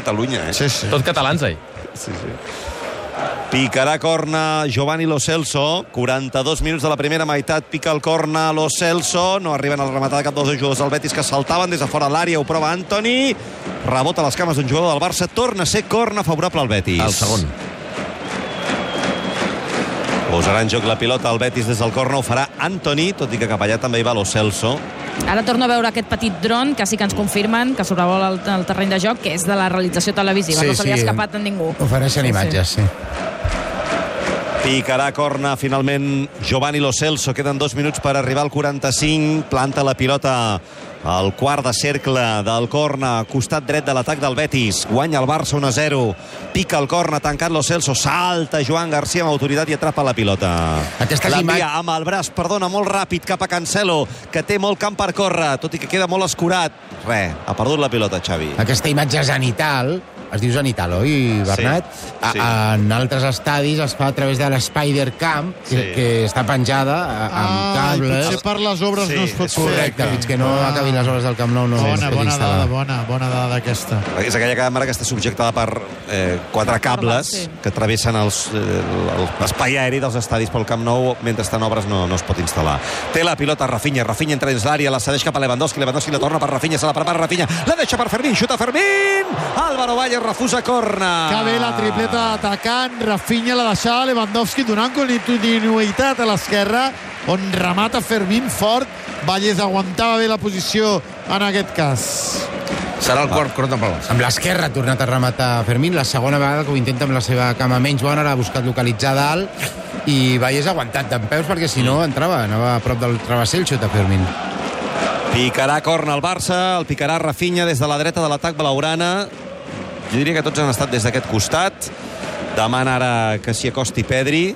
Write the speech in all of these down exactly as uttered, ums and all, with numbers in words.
Catalunya, eh? Sí, sí. Tot catalans, eh? Sí, sí. Picarà corna Giovanni Lo Celso, quaranta-dos minuts de la primera meitat, pica el corna Lo Celso, no arriben a rematar cap dels jugadors del Betis que saltaven des de fora l'àrea, ho prova Antoni, rebota les cames d'un jugador del Barça, torna a ser corna favorable al Betis. El segon. Posarà en joc la pilota al Betis des del corna, ho farà Antoni, tot i que cap allà també hi va Lo Celso. Ara torno a veure aquest petit dron que sí que ens confirmen que sobrevola el, el terreny de joc, que és de la realització televisiva, Sí, no se li ha sí. escapat a ningú. Ofereixen Sí, sí. imatges, sí. Picarà corna finalment Giovanni Lo Celso, queden dos minuts per arribar al quaranta-cinc, planta la pilota al quart de cercle del corna, costat dret de l'atac del Betis, guanya el Barça un a zero, pica el corna, tancat Lo Celso, salta Joan Garcia amb autoritat i atrapa la pilota. Aquestes L'envia imatges- amb el braç, perdona, molt ràpid cap a Cancelo, que té molt camp per córrer, tot i que queda molt escurat. Re, ha perdut la pilota, Xavi. Aquesta imatge zenital, es diu zenital, oi, Bernat? Sí, A, sí. en altres estadis es fa a través de l'Spider Cam, que, Sí. que està penjada a- amb Ah, i cables. potser per les obres Sí, no es pot és fer. Correcte, fins que no Ah. acabin les obres del Camp Nou no es Bona, pot bona instal·lar. dada, bona, bona dada aquesta. És aquella càmera que està subjectada per eh, quatre cables sí. que travessen els, eh, l'espai aeri dels estadis pel Camp Nou, mentre estan obres no, no es pot instal·lar. Té la pilota Rafinha, Rafinha entra dins l'àrea, la cedeix cap a Lewandowski, Lewandowski la torna per Rafinha, se la prepara Rafinha, la deixa per Fermín, xuta Fermín, Álvaro Valle refusa corna. Que bé la tripleta atacant, Rafinha la deixava Lewandowski donant continuïtat a l'esquerra, on remata Fermín fort, Valles aguantava bé la posició en aquest cas. Serà el quart corna pel Barça. Amb l'esquerra ha tornat a rematar Fermín, la segona vegada que ho intenta amb la seva cama menys bona, l'ha buscat localitzar dalt i Valles ha aguantat d'en peus perquè si no entrava, anava a prop del travesser el xut a Fermín. Picarà corna al Barça, el picarà Rafinha des de la dreta de l'atac blaugrana. Jo diria que tots han estat des d'aquest costat. Demana ara que s'hi acosti Pedri.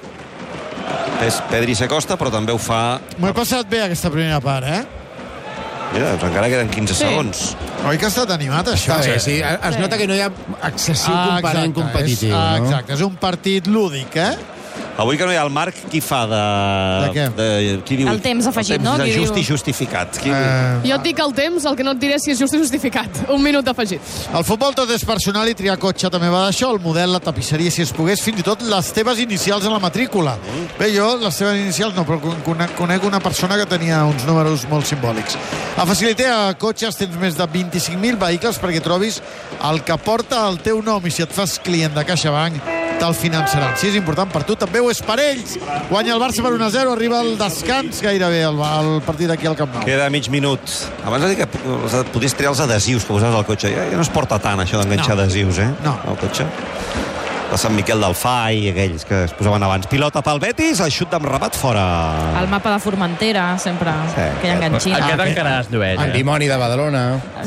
Pes- Pedri s'acosta, però també ho fa... M'ho he passat bé aquesta primera part, eh? Mira, doncs encara queden quinze Sí. segons. Oi que ha estat animat, això? Està bé, sí. Es nota que no hi ha excessiu component competitiu. És, ah, no? exacte, és un partit lúdic, eh? Avui que no hi ha el Marc, qui fa de... De què? De, qui diu? El temps afegit, el temps no? de Qui just diu? i justificat. Qui... Eh, Jo et dic el temps, el que no et diré si és just i justificat. Un minut afegit. El futbol tot és personal i triar cotxe també va d'això, el model, la tapisseria, si es pogués, fins i tot les teves inicials en la matrícula. Bé, jo les teves inicials no, però conec, conec una persona que tenia uns números molt simbòlics. A Facilité a Cotxes tens més de vint-i-cinc mil vehicles perquè trobis el que porta el teu nom, i si et fas client de CaixaBank te'l finançaran. Si és important per tu, també ho és per ells. Guanya el Barça per un a zero, arriba el descans gairebé el, el partit aquí al Camp Nou. Queda mig minut. Abans de dir que podies triar els adhesius que posaves al cotxe. Ja, ja no es porta tant, això d'enganxar No. adhesius, eh? No. Al cotxe. De Sant Miquel del Fai, aquells que es posaven abans. Pilota pel Betis, el xut d'en Rabat fora. El mapa de Formentera, sempre, Sí. aquella enganxina. Aquest encara es llueix, El eh? dimoni de Badalona.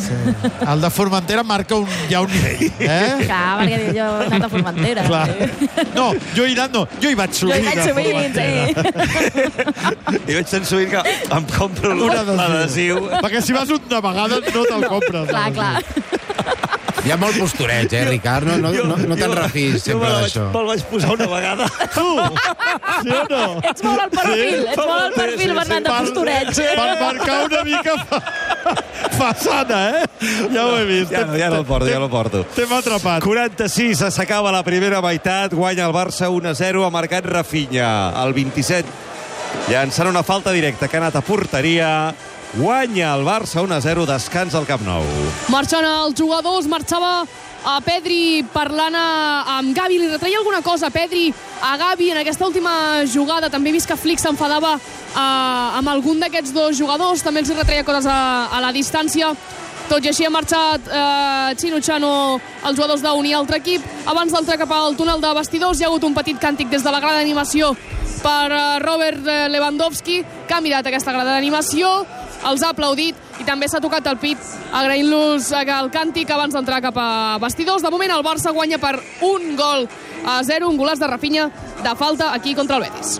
El de Formentera marca un, ja un nivell. Eh? Clar, perquè jo he anat a Formentera. Clar. No, jo he anat, no, jo hi vaig Jo sovint. hi vaig a sovint, Formentera. sí. I vaig tan sovint que em compro Un adhesiu. l'adhesiu. Perquè si vas una vegada no te'l compres. Clar, clar. Hi ha molt postureig, eh, Ricard? No, no, no, no te'n refis sempre d'això. Me'l vaig posar una vegada. Tu, sí o no? Ets molt al perfil, ets molt al perfil, Bernat, de postureig. Per marcar una mica fa... façana, eh? Ja ho he vist. Ja no, ja no el porto, ja no el porto. T'hem atrapat. quaranta-sis, s'acaba la primera meitat, guanya el Barça un a zero, ha marcat Rafinha. El vint-i-set, llançant una falta directa que ha anat a porteria, guanya el Barça un a zero, descans al Camp Nou. Marxant els jugadors, marxava a Pedri parlant a, amb Gavi, li retreia alguna cosa Pedri a Gavi en aquesta última jugada. També he vist que Flick s'enfadava eh, amb algun d'aquests dos jugadors, també els retreia coses a, a la distància. Tot i així ha marxat eh, Chinuchano, els jugadors d'un i altre equip. Abans d'entrar cap al túnel de vestidors hi ha hagut un petit càntic des de la grada d'animació per eh, Robert Lewandowski, que ha mirat aquesta grada d'animació, els ha aplaudit i també s'ha tocat el pit agraint-los el càntic abans d'entrar cap a vestidors. De moment el Barça guanya per un gol a zero, un golaç de Rafinha de falta aquí contra el Betis.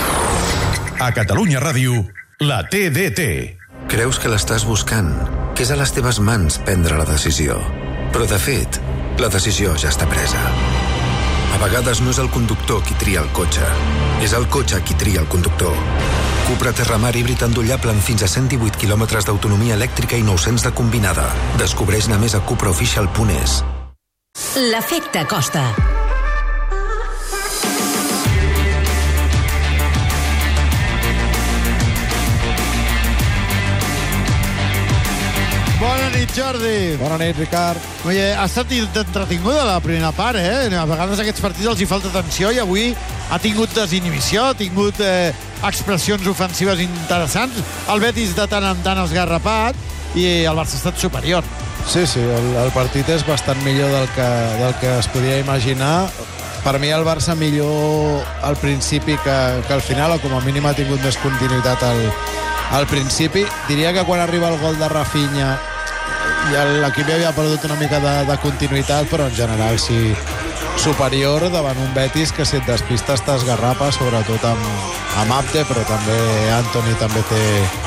A Catalunya Ràdio, la T D T. Creus que l'estàs buscant, que és a les teves mans prendre la decisió. Però, de fet, la decisió ja està presa. A vegades no és el conductor qui tria el cotxe, és el cotxe qui tria el conductor. Cupra Terramar híbrid endollable amb fins a cent divuit quilòmetres d'autonomia elèctrica i nou-cents de combinada. Descobreix-ne més a cupra official punt es. L'efecte Costa. Bona nit, Jordi. Bona nit, Ricard. Oye, ha estat entretinguda la primera part, eh? A vegades a aquests partits els hi falta tensió i avui ha tingut desinhibició, ha tingut eh, expressions ofensives interessants. El Betis de tant en tant esgarrapat i el Barça ha estat superior. Sí, sí, el, el partit és bastant millor del que, del que es podia imaginar. Per mi el Barça millor al principi que, que al final, o com a mínim ha tingut més continuïtat al, al principi. Diria que quan arriba el gol de Rafinha ja l'equip ja havia perdut una mica de, de continuïtat, però en general sí superior davant un Betis que si et despista està esgarrapa, sobretot amb, amb Abde, però també Antoni també té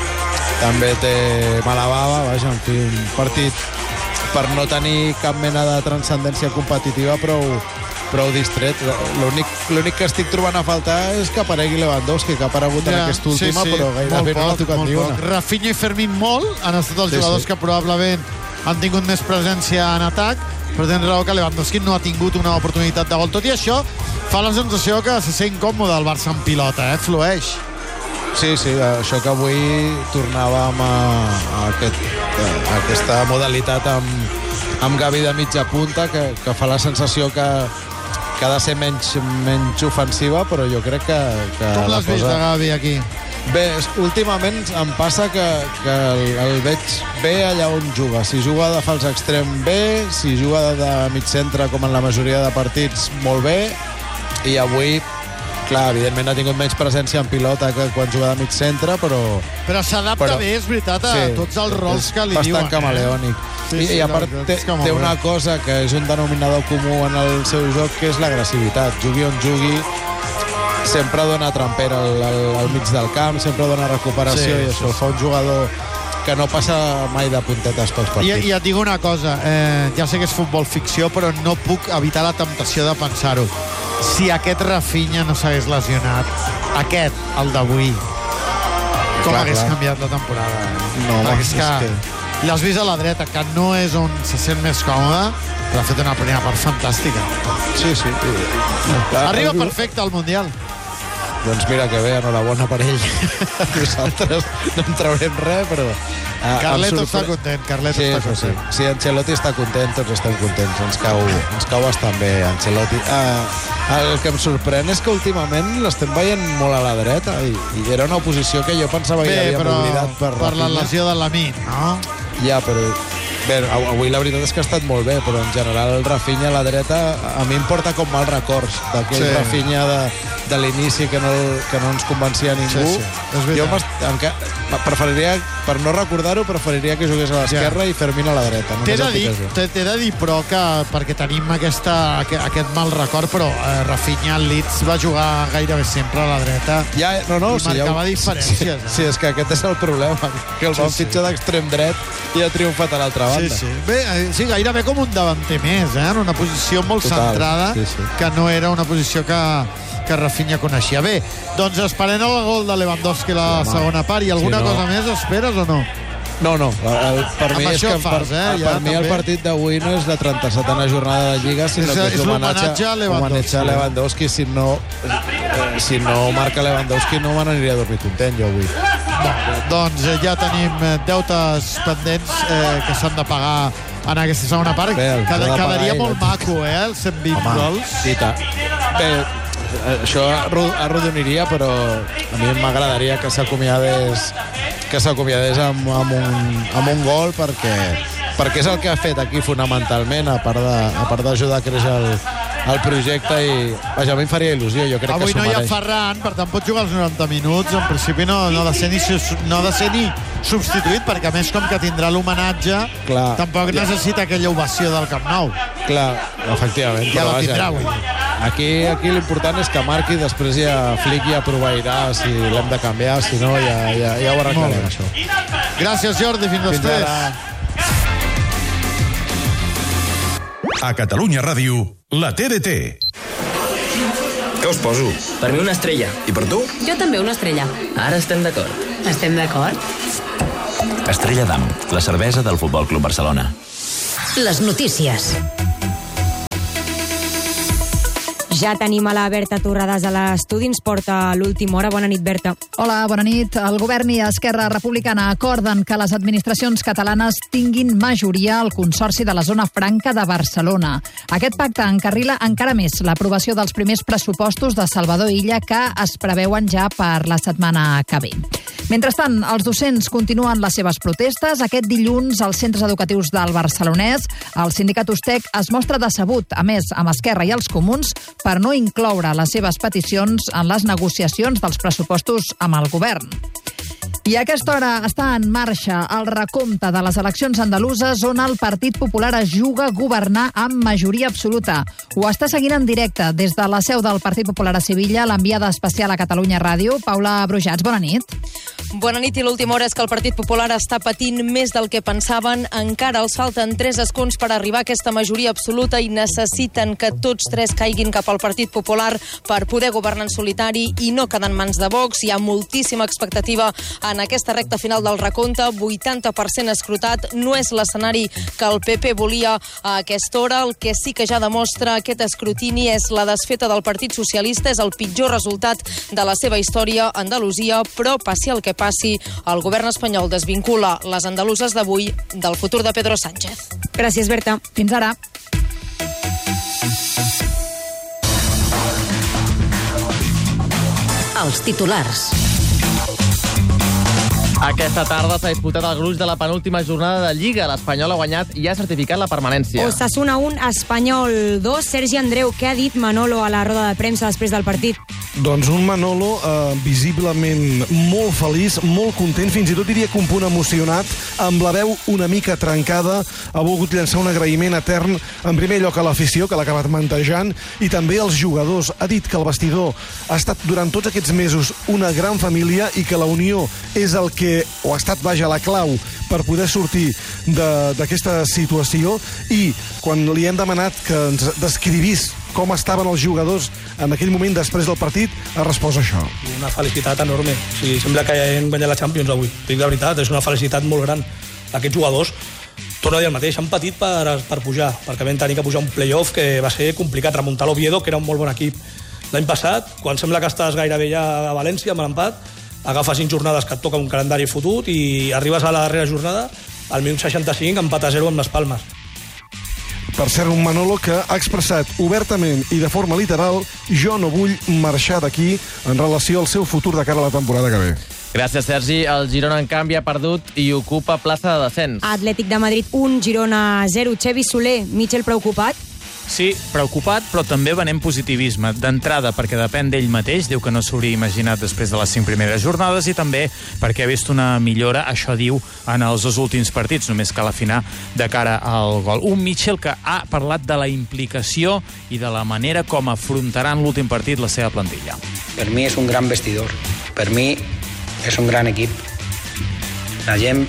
també té mala bava, vaja, en fi, un partit per no tenir cap mena de transcendència competitiva, prou, prou distret. L'únic que estic trobant a faltar és que aparegui Lewandowski, que ha aparegut ja, en aquesta última, sí, sí, però gairebé no l'ha tocat ni una. Rafinha i Fermín molt, han estat els sí, jugadors sí. que probablement han tingut més presència en atac, però tens raó que Lewandowski no ha tingut una oportunitat de gol. Tot i això, fa la sensació que se sent còmode el Barça en pilota, eh? Flueix. Sí, sí, això que avui tornàvem a, a, aquest, a aquesta modalitat amb, amb Gavi de mitja punta, que, que fa la sensació que, que ha de ser menys, menys ofensiva, però jo crec que... que Com l'has cosa... vist de Gavi aquí? Bé, últimament em passa que, que el, el veig bé allà on juga. Si juga de fals extrem bé, si juga de mig centre, com en la majoria de partits, molt bé, i avui, clar, evidentment ha tingut menys presència en pilota que quan juga de mig centre, però... Però s'adapta bé, és veritat, a sí, tots els rols que li diuen. Bastant camaleònic. Eh? Sí, sí, I, i a part té, té una cosa que és un denominador comú en el seu joc, que és l'agressivitat. Jugui on jugui, sempre dona trampera al, al, al mig del camp, sempre dona recuperació, sí, i això sí, fa un jugador que no passa mai de puntetes pels partits. I, i et dic una cosa, eh, ja sé que és futbol ficció, però no puc evitar la temptació de pensar-ho. Si aquest Rafinha no s'hagués lesionat, aquest, el d'avui, com clar, hagués clar. canviat la temporada? No, home, és que... que... L'has vist a la dreta, que no és on se sent més còmode, però ha fet una primera part fantàstica. Sí, sí. Arriba perfecte al Mundial. Doncs mira que bé, enhorabona per ell. Nosaltres no en traurem res, però... Uh, Carleto està content, Carleto sí, està content. Sí, sí, Ancelotti està content, tots estem contents. Ens cau, ens cau bastant bé, Ancelotti. Uh, el que em sorprèn és que últimament l'estem veient molt a la dreta, i, i era una posició que jo pensava bé, que ja havíem oblidat per per la lesió de Lamine, no? Ja, però... Bé, avui la veritat és que ha estat molt bé, però en general el Rafinha a la dreta a mi em porta com mal records d'aquell sí. Rafinha de, de l'inici que no, que no ens convencia a ningú. Sí, sí. Jo enca, preferiria, per no recordar-ho, preferiria que jugués a l'esquerra ja. i Fermín a la dreta. T'he de, dir, t'he de dir, però, que perquè tenim aquesta, aquest mal record, però eh, Rafinha al Leeds va jugar gairebé sempre a la dreta ja, no, no, i sí, marcava ja, diferències. Sí, eh? sí, és que aquest és el problema, que el van sí, fitxar sí. d'extrem dret i ha triomfat a l'altra banda. Sí, sí. Bé, sí, gairebé com un davanter més, eh? En una posició molt Total, centrada, sí, sí. que no era una posició que, que Rafinha coneixia. Bé, doncs esperem el gol de Lewandowski a la sí, segona part. I alguna sí, no. cosa més esperes o no? No, no. El, per mi, és que, fas, per, eh? ja, per mi el partit d'avui no és la trenta-setena jornada de Lliga, sinó és, que és l'homenatge a Lewandowski. a Lewandowski. Si no, eh, si no marca Lewandowski no me n'aniria a dormir content jo avui. No, doncs eh, ja tenim deutes pendents eh, que s'han de pagar en aquesta segona part. Bé, Cada, quedaria molt ell. maco, eh, els cent vint Home, gols. Sí, bé, això arrodoniria, però a mi m'agradaria que s'acomiadés que s'acomiadés amb, amb, un, amb un gol, perquè, perquè és el que ha fet aquí fonamentalment, a part de, a part d'ajudar a créixer el, el projecte, i vaja, a mi em faria il·lusió, jo crec Avui que s'ho no mereix. hi ha Ferran, per tant pot jugar els noranta minuts, en principi no, no, ha de ser ni, no ha de ser ni substituït, perquè a més com que tindrà l'homenatge, Clar, tampoc ja. necessita aquella ovació del Camp Nou. Clar, efectivament. Ja però, la tindrà vaja, avui. Aquí, aquí l'important és que marqui, després ja Flick ja proveirà si l'hem de canviar, si no ja, ja, ja ho arreglarem, això. Gràcies, Jordi, fins, fins després. Ara. A Catalunya Ràdio, la T D T. Què us poso? Per mi una estrella. I per tu? Jo també una estrella. Ara estem d'acord. Estem d'acord? Estrella Damm, la cervesa del Futbol Club Barcelona. Les notícies. Ja tenim a la Berta Torrades a l'estudi, ens porta l'última hora. Bona nit, Berta. Hola, bona nit. El govern i Esquerra Republicana acorden que les administracions catalanes tinguin majoria al Consorci de la Zona Franca de Barcelona. Aquest pacte encarrila encara més l'aprovació dels primers pressupostos de Salvador Illa que es preveuen ja per la setmana que ve. Mentrestant, els docents continuen les seves protestes. Aquest dilluns, als centres educatius del Barcelonès, el sindicat Ustec es mostra decebut, a més, amb Esquerra i els Comuns, per no incloure les seves peticions en les negociacions dels pressupostos amb el govern. I a aquesta hora està en marxa el recompte de les eleccions andaluses on el Partit Popular es juga a governar amb majoria absoluta. Ho està seguint en directe des de la seu del Partit Popular a Sevilla, l'enviada especial a Catalunya Ràdio, Paula Brujats. Bona nit. Bona nit, i l'última hora és que el Partit Popular està patint més del que pensaven. Encara els falten tres escons per arribar a aquesta majoria absoluta i necessiten que tots tres caiguin cap al Partit Popular per poder governar en solitari i no quedar en mans de Vox. Hi ha moltíssima expectativa en aquesta recta final del recompte, vuitanta per cent escrutat. No és l'escenari que el P P volia a aquesta hora. El que sí que ja demostra aquest escrutini és la desfeta del Partit Socialista. És el pitjor resultat de la seva història a Andalusia, però passi el que passi, el govern espanyol desvincula les andaluses d'avui del futur de Pedro Sánchez. Gràcies, Berta. Fins ara. Els titulars. Aquesta tarda s'ha disputat el gruix de la penúltima jornada de Lliga. L'Espanyol ha guanyat i ha certificat la permanència. Osasuna un, Espanyol dos. Sergi Andreu, què ha dit Manolo a la roda de premsa després del partit? Doncs un Manolo eh, visiblement molt feliç, molt content, fins i tot diria que un punt emocionat, amb la veu una mica trencada. Ha volgut llançar un agraïment etern, en primer lloc a l'afició, que l'ha acabat mantejant, i també als jugadors. Ha dit que el vestidor ha estat durant tots aquests mesos una gran família i que la unió és el que o ha estat, vaja, la clau per poder sortir d'aquesta situació, i quan li hem demanat que ens descrivís com estaven els jugadors en aquell moment després del partit, ha respost això. Una felicitat enorme. O sigui, sembla que hem guanyat la Champions avui. Dic la veritat, és una felicitat molt gran. Aquests jugadors, torno a dir el mateix, han patit per, per pujar, perquè vam tenir que pujar un play-off que va ser complicat, remuntar l'Oviedo, que era un molt bon equip. L'any passat, quan sembla que estàs gairebé ja a València amb l'empat, agafes cinc jornades que et toca un calendari fotut i arribes a la darrera jornada, al minut seixanta-cinc, empat a zero amb les Palmes. Per cert, un Manolo que ha expressat obertament i de forma literal: jo no vull marxar d'aquí, en relació al seu futur de cara a la temporada que ve. Gràcies, Sergi. El Girona, en canvi, ha perdut i ocupa plaça de descens. Atlètic de Madrid un, Girona zero. Xevi Soler, Mitchell preocupat? Sí, preocupat, però també venem positivisme. D'entrada, perquè depèn d'ell mateix, diu que no s'hauria imaginat després de les cinc primeres jornades, i també perquè ha vist una millora, això diu, en els dos últims partits, només cal afinar de cara al gol. Un Mitchell que ha parlat de la implicació i de la manera com afrontaran l'últim partit la seva plantilla. Per mi és un gran vestidor, per mi és un gran equip. La gent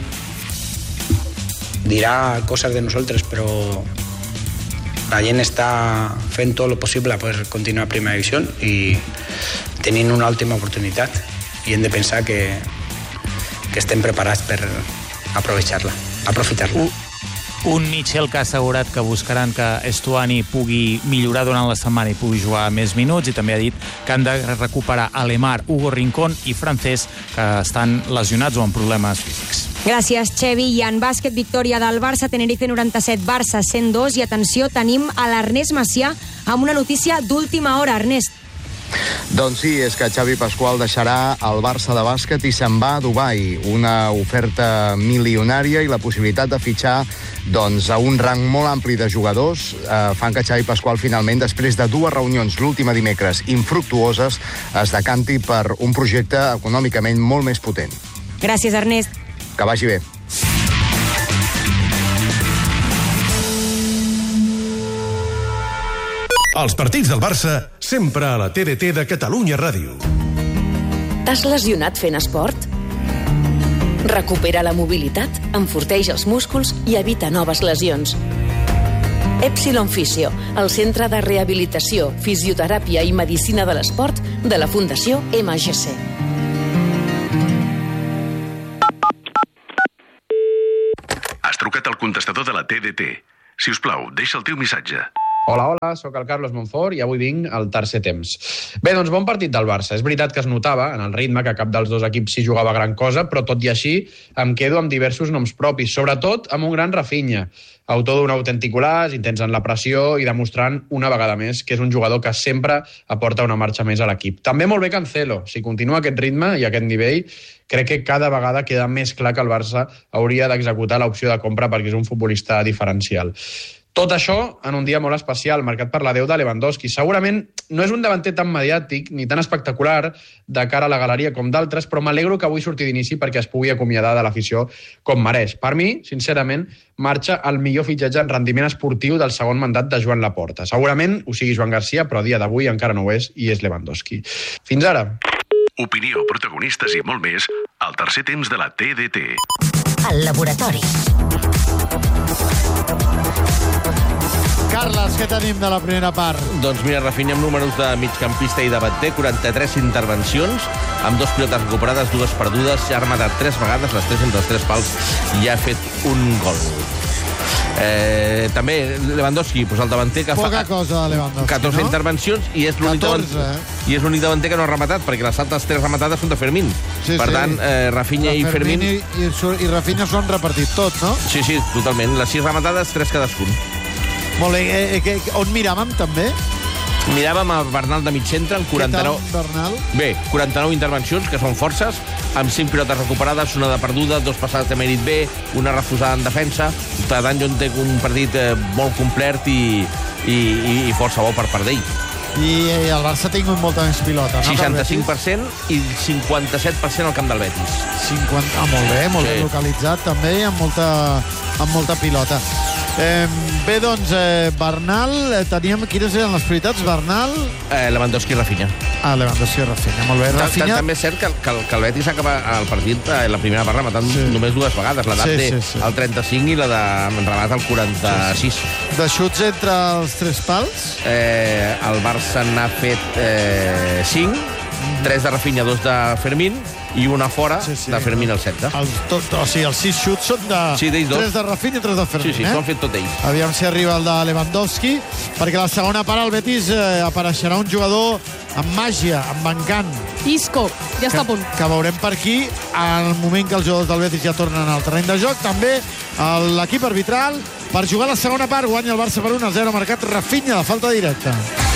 dirà coses de nosaltres, però la gent està fent tot el possible per continuar a primera divisió i tenint una última oportunitat, i hem de pensar que, que estem preparats per aprovechar-la, aprofitar-la. Un, un Mitchell que ha assegurat que buscaran que Estuani pugui millorar durant la setmana i pugui jugar més minuts, i també ha dit que han de recuperar Alemar, Hugo Rincón i Francés, que estan lesionats o amb problemes físics. Gràcies, Xevi. I en bàsquet, victòria del Barça, Tenerife noranta-set, Barça cent dos. I atenció, tenim a l'Ernest Macià amb una notícia d'última hora. Ernest. Doncs sí, és que Xavi Pasqual deixarà el Barça de bàsquet i se'n va a Dubai. Una oferta milionària i la possibilitat de fitxar doncs, a un rang molt ampli de jugadors eh, fan que Xavi Pasqual finalment, després de dues reunions l'última dimecres infructuoses, es decanti per un projecte econòmicament molt més potent. Gràcies, Ernest. Que vagi bé. Els partits del Barça sempre a la T D T de Catalunya Ràdio. T'has lesionat fent esport? Recupera la mobilitat, enforteix els músculs i evita noves lesions. Epsilon Fisio, el centre de rehabilitació, fisioteràpia i medicina de l'esport de la Fundació M G C. Has trucat al contestador de la T D T. Si us plau, deixa el teu missatge. Hola, hola, sóc el Carlos Monfort i avui vinc al tercer temps. Bé, doncs bon partit del Barça. És veritat que es notava en el ritme que cap dels dos equips s'hi jugava gran cosa, però tot i així em quedo amb diversos noms propis, sobretot amb un gran Rafinha, autor d'un autèntic golaç, intens en la pressió i demostrant una vegada més que és un jugador que sempre aporta una marxa més a l'equip. També molt bé Cancelo. Si continua aquest ritme i aquest nivell, crec que cada vegada queda més clar que el Barça hauria d'executar l'opció de compra perquè és un futbolista diferencial. Tot això en un dia molt especial, marcat per l'adeu de Lewandowski. Segurament no és un davanter tan mediàtic ni tan espectacular de cara a la galeria com d'altres, però m'alegro que avui surti d'inici perquè es pugui acomiadar de l'afició com mereix. Per mi, sincerament, marxa el millor fitxatge en rendiment esportiu del segon mandat de Joan Laporta. Segurament ho sigui Joan Garcia, però a dia d'avui encara no ho és i és Lewandowski. Fins ara. Opinió, protagonistes i molt més al tercer temps de la T D T. El laboratori. Carles, què tenim de la primera part? Doncs mira, Rafinha amb números de migcampista i davanter, quaranta-tres intervencions, amb dos pilotes recuperades, dues perdudes, ja ha rematat tres vegades, les tres entre els tres pals, i ha fet un gol. Eh, també Lewandowski, pues el davanter que Poca fa... cosa de Lewandowski, catorze no? intervencions i és l'únic davanter, eh? i és l'únic davanter que no ha rematat, perquè les altres tres rematades són de Fermín. Sí, per sí. tant, eh, Rafinha i Fermín... I, i, i Rafinha s'ho han repartit tot, no? Sí, sí, totalment. Les sis rematades, tres cadascun. Molt bé. Eh, eh, on miràvem, també? Miràvem el Bernal de mig centre amb quaranta-nou... Què tal, Bernal? Bé, quaranta-nou intervencions, que són forces, amb cinc pilotes recuperades, una de perduda, dos passades de mèrit B, una refusada en defensa. Per tant, jo entenc un partit eh, molt complet i, i, i força bo per part d'ell. I, I el Barça ha tingut molta més pilota, no? seixanta-cinc per cent i cinquanta-set per cent al camp del Betis. cinquanta... Ah, molt bé, molt sí. bé localitzat, també, amb molta, amb molta pilota. Eh, bé, doncs, eh, Bernal, eh, teníem... Quines eren les prioritats? Bernal... Eh, Lewandowski i Rafinha. Ah, Lewandowski i Rafinha, molt bé. Rafinha... També és cert que, que, que el Betis acaba el partit eh, la primera part rematant sí. només dues vegades. La d'Arte sí, sí, sí. al trenta-cinc i la de remat al quaranta-sis. Sí, sí. De xuts entre els tres pals? Eh, el Barça n'ha fet eh, cinc, tres de Rafinha, dos de Fermín, i una fora sí, sí. de Fermín al setze. El, tot, o sigui, els sis xuts són de... Sí, d'ells dos. Tres de Rafinha i tres de Fermín, sí, sí, eh? s'ho han fet tot ells. Aviam si arriba el de Lewandowski, perquè a la segona part al Betis eh, apareixerà un jugador amb màgia, amb encant. Isco, ja està a punt. Que veurem per aquí, al moment que els jugadors del Betis ja tornen al terreny de joc. També l'equip arbitral, per jugar la segona part, guanya el Barça per un a zero, marcat Rafinha, de falta directa.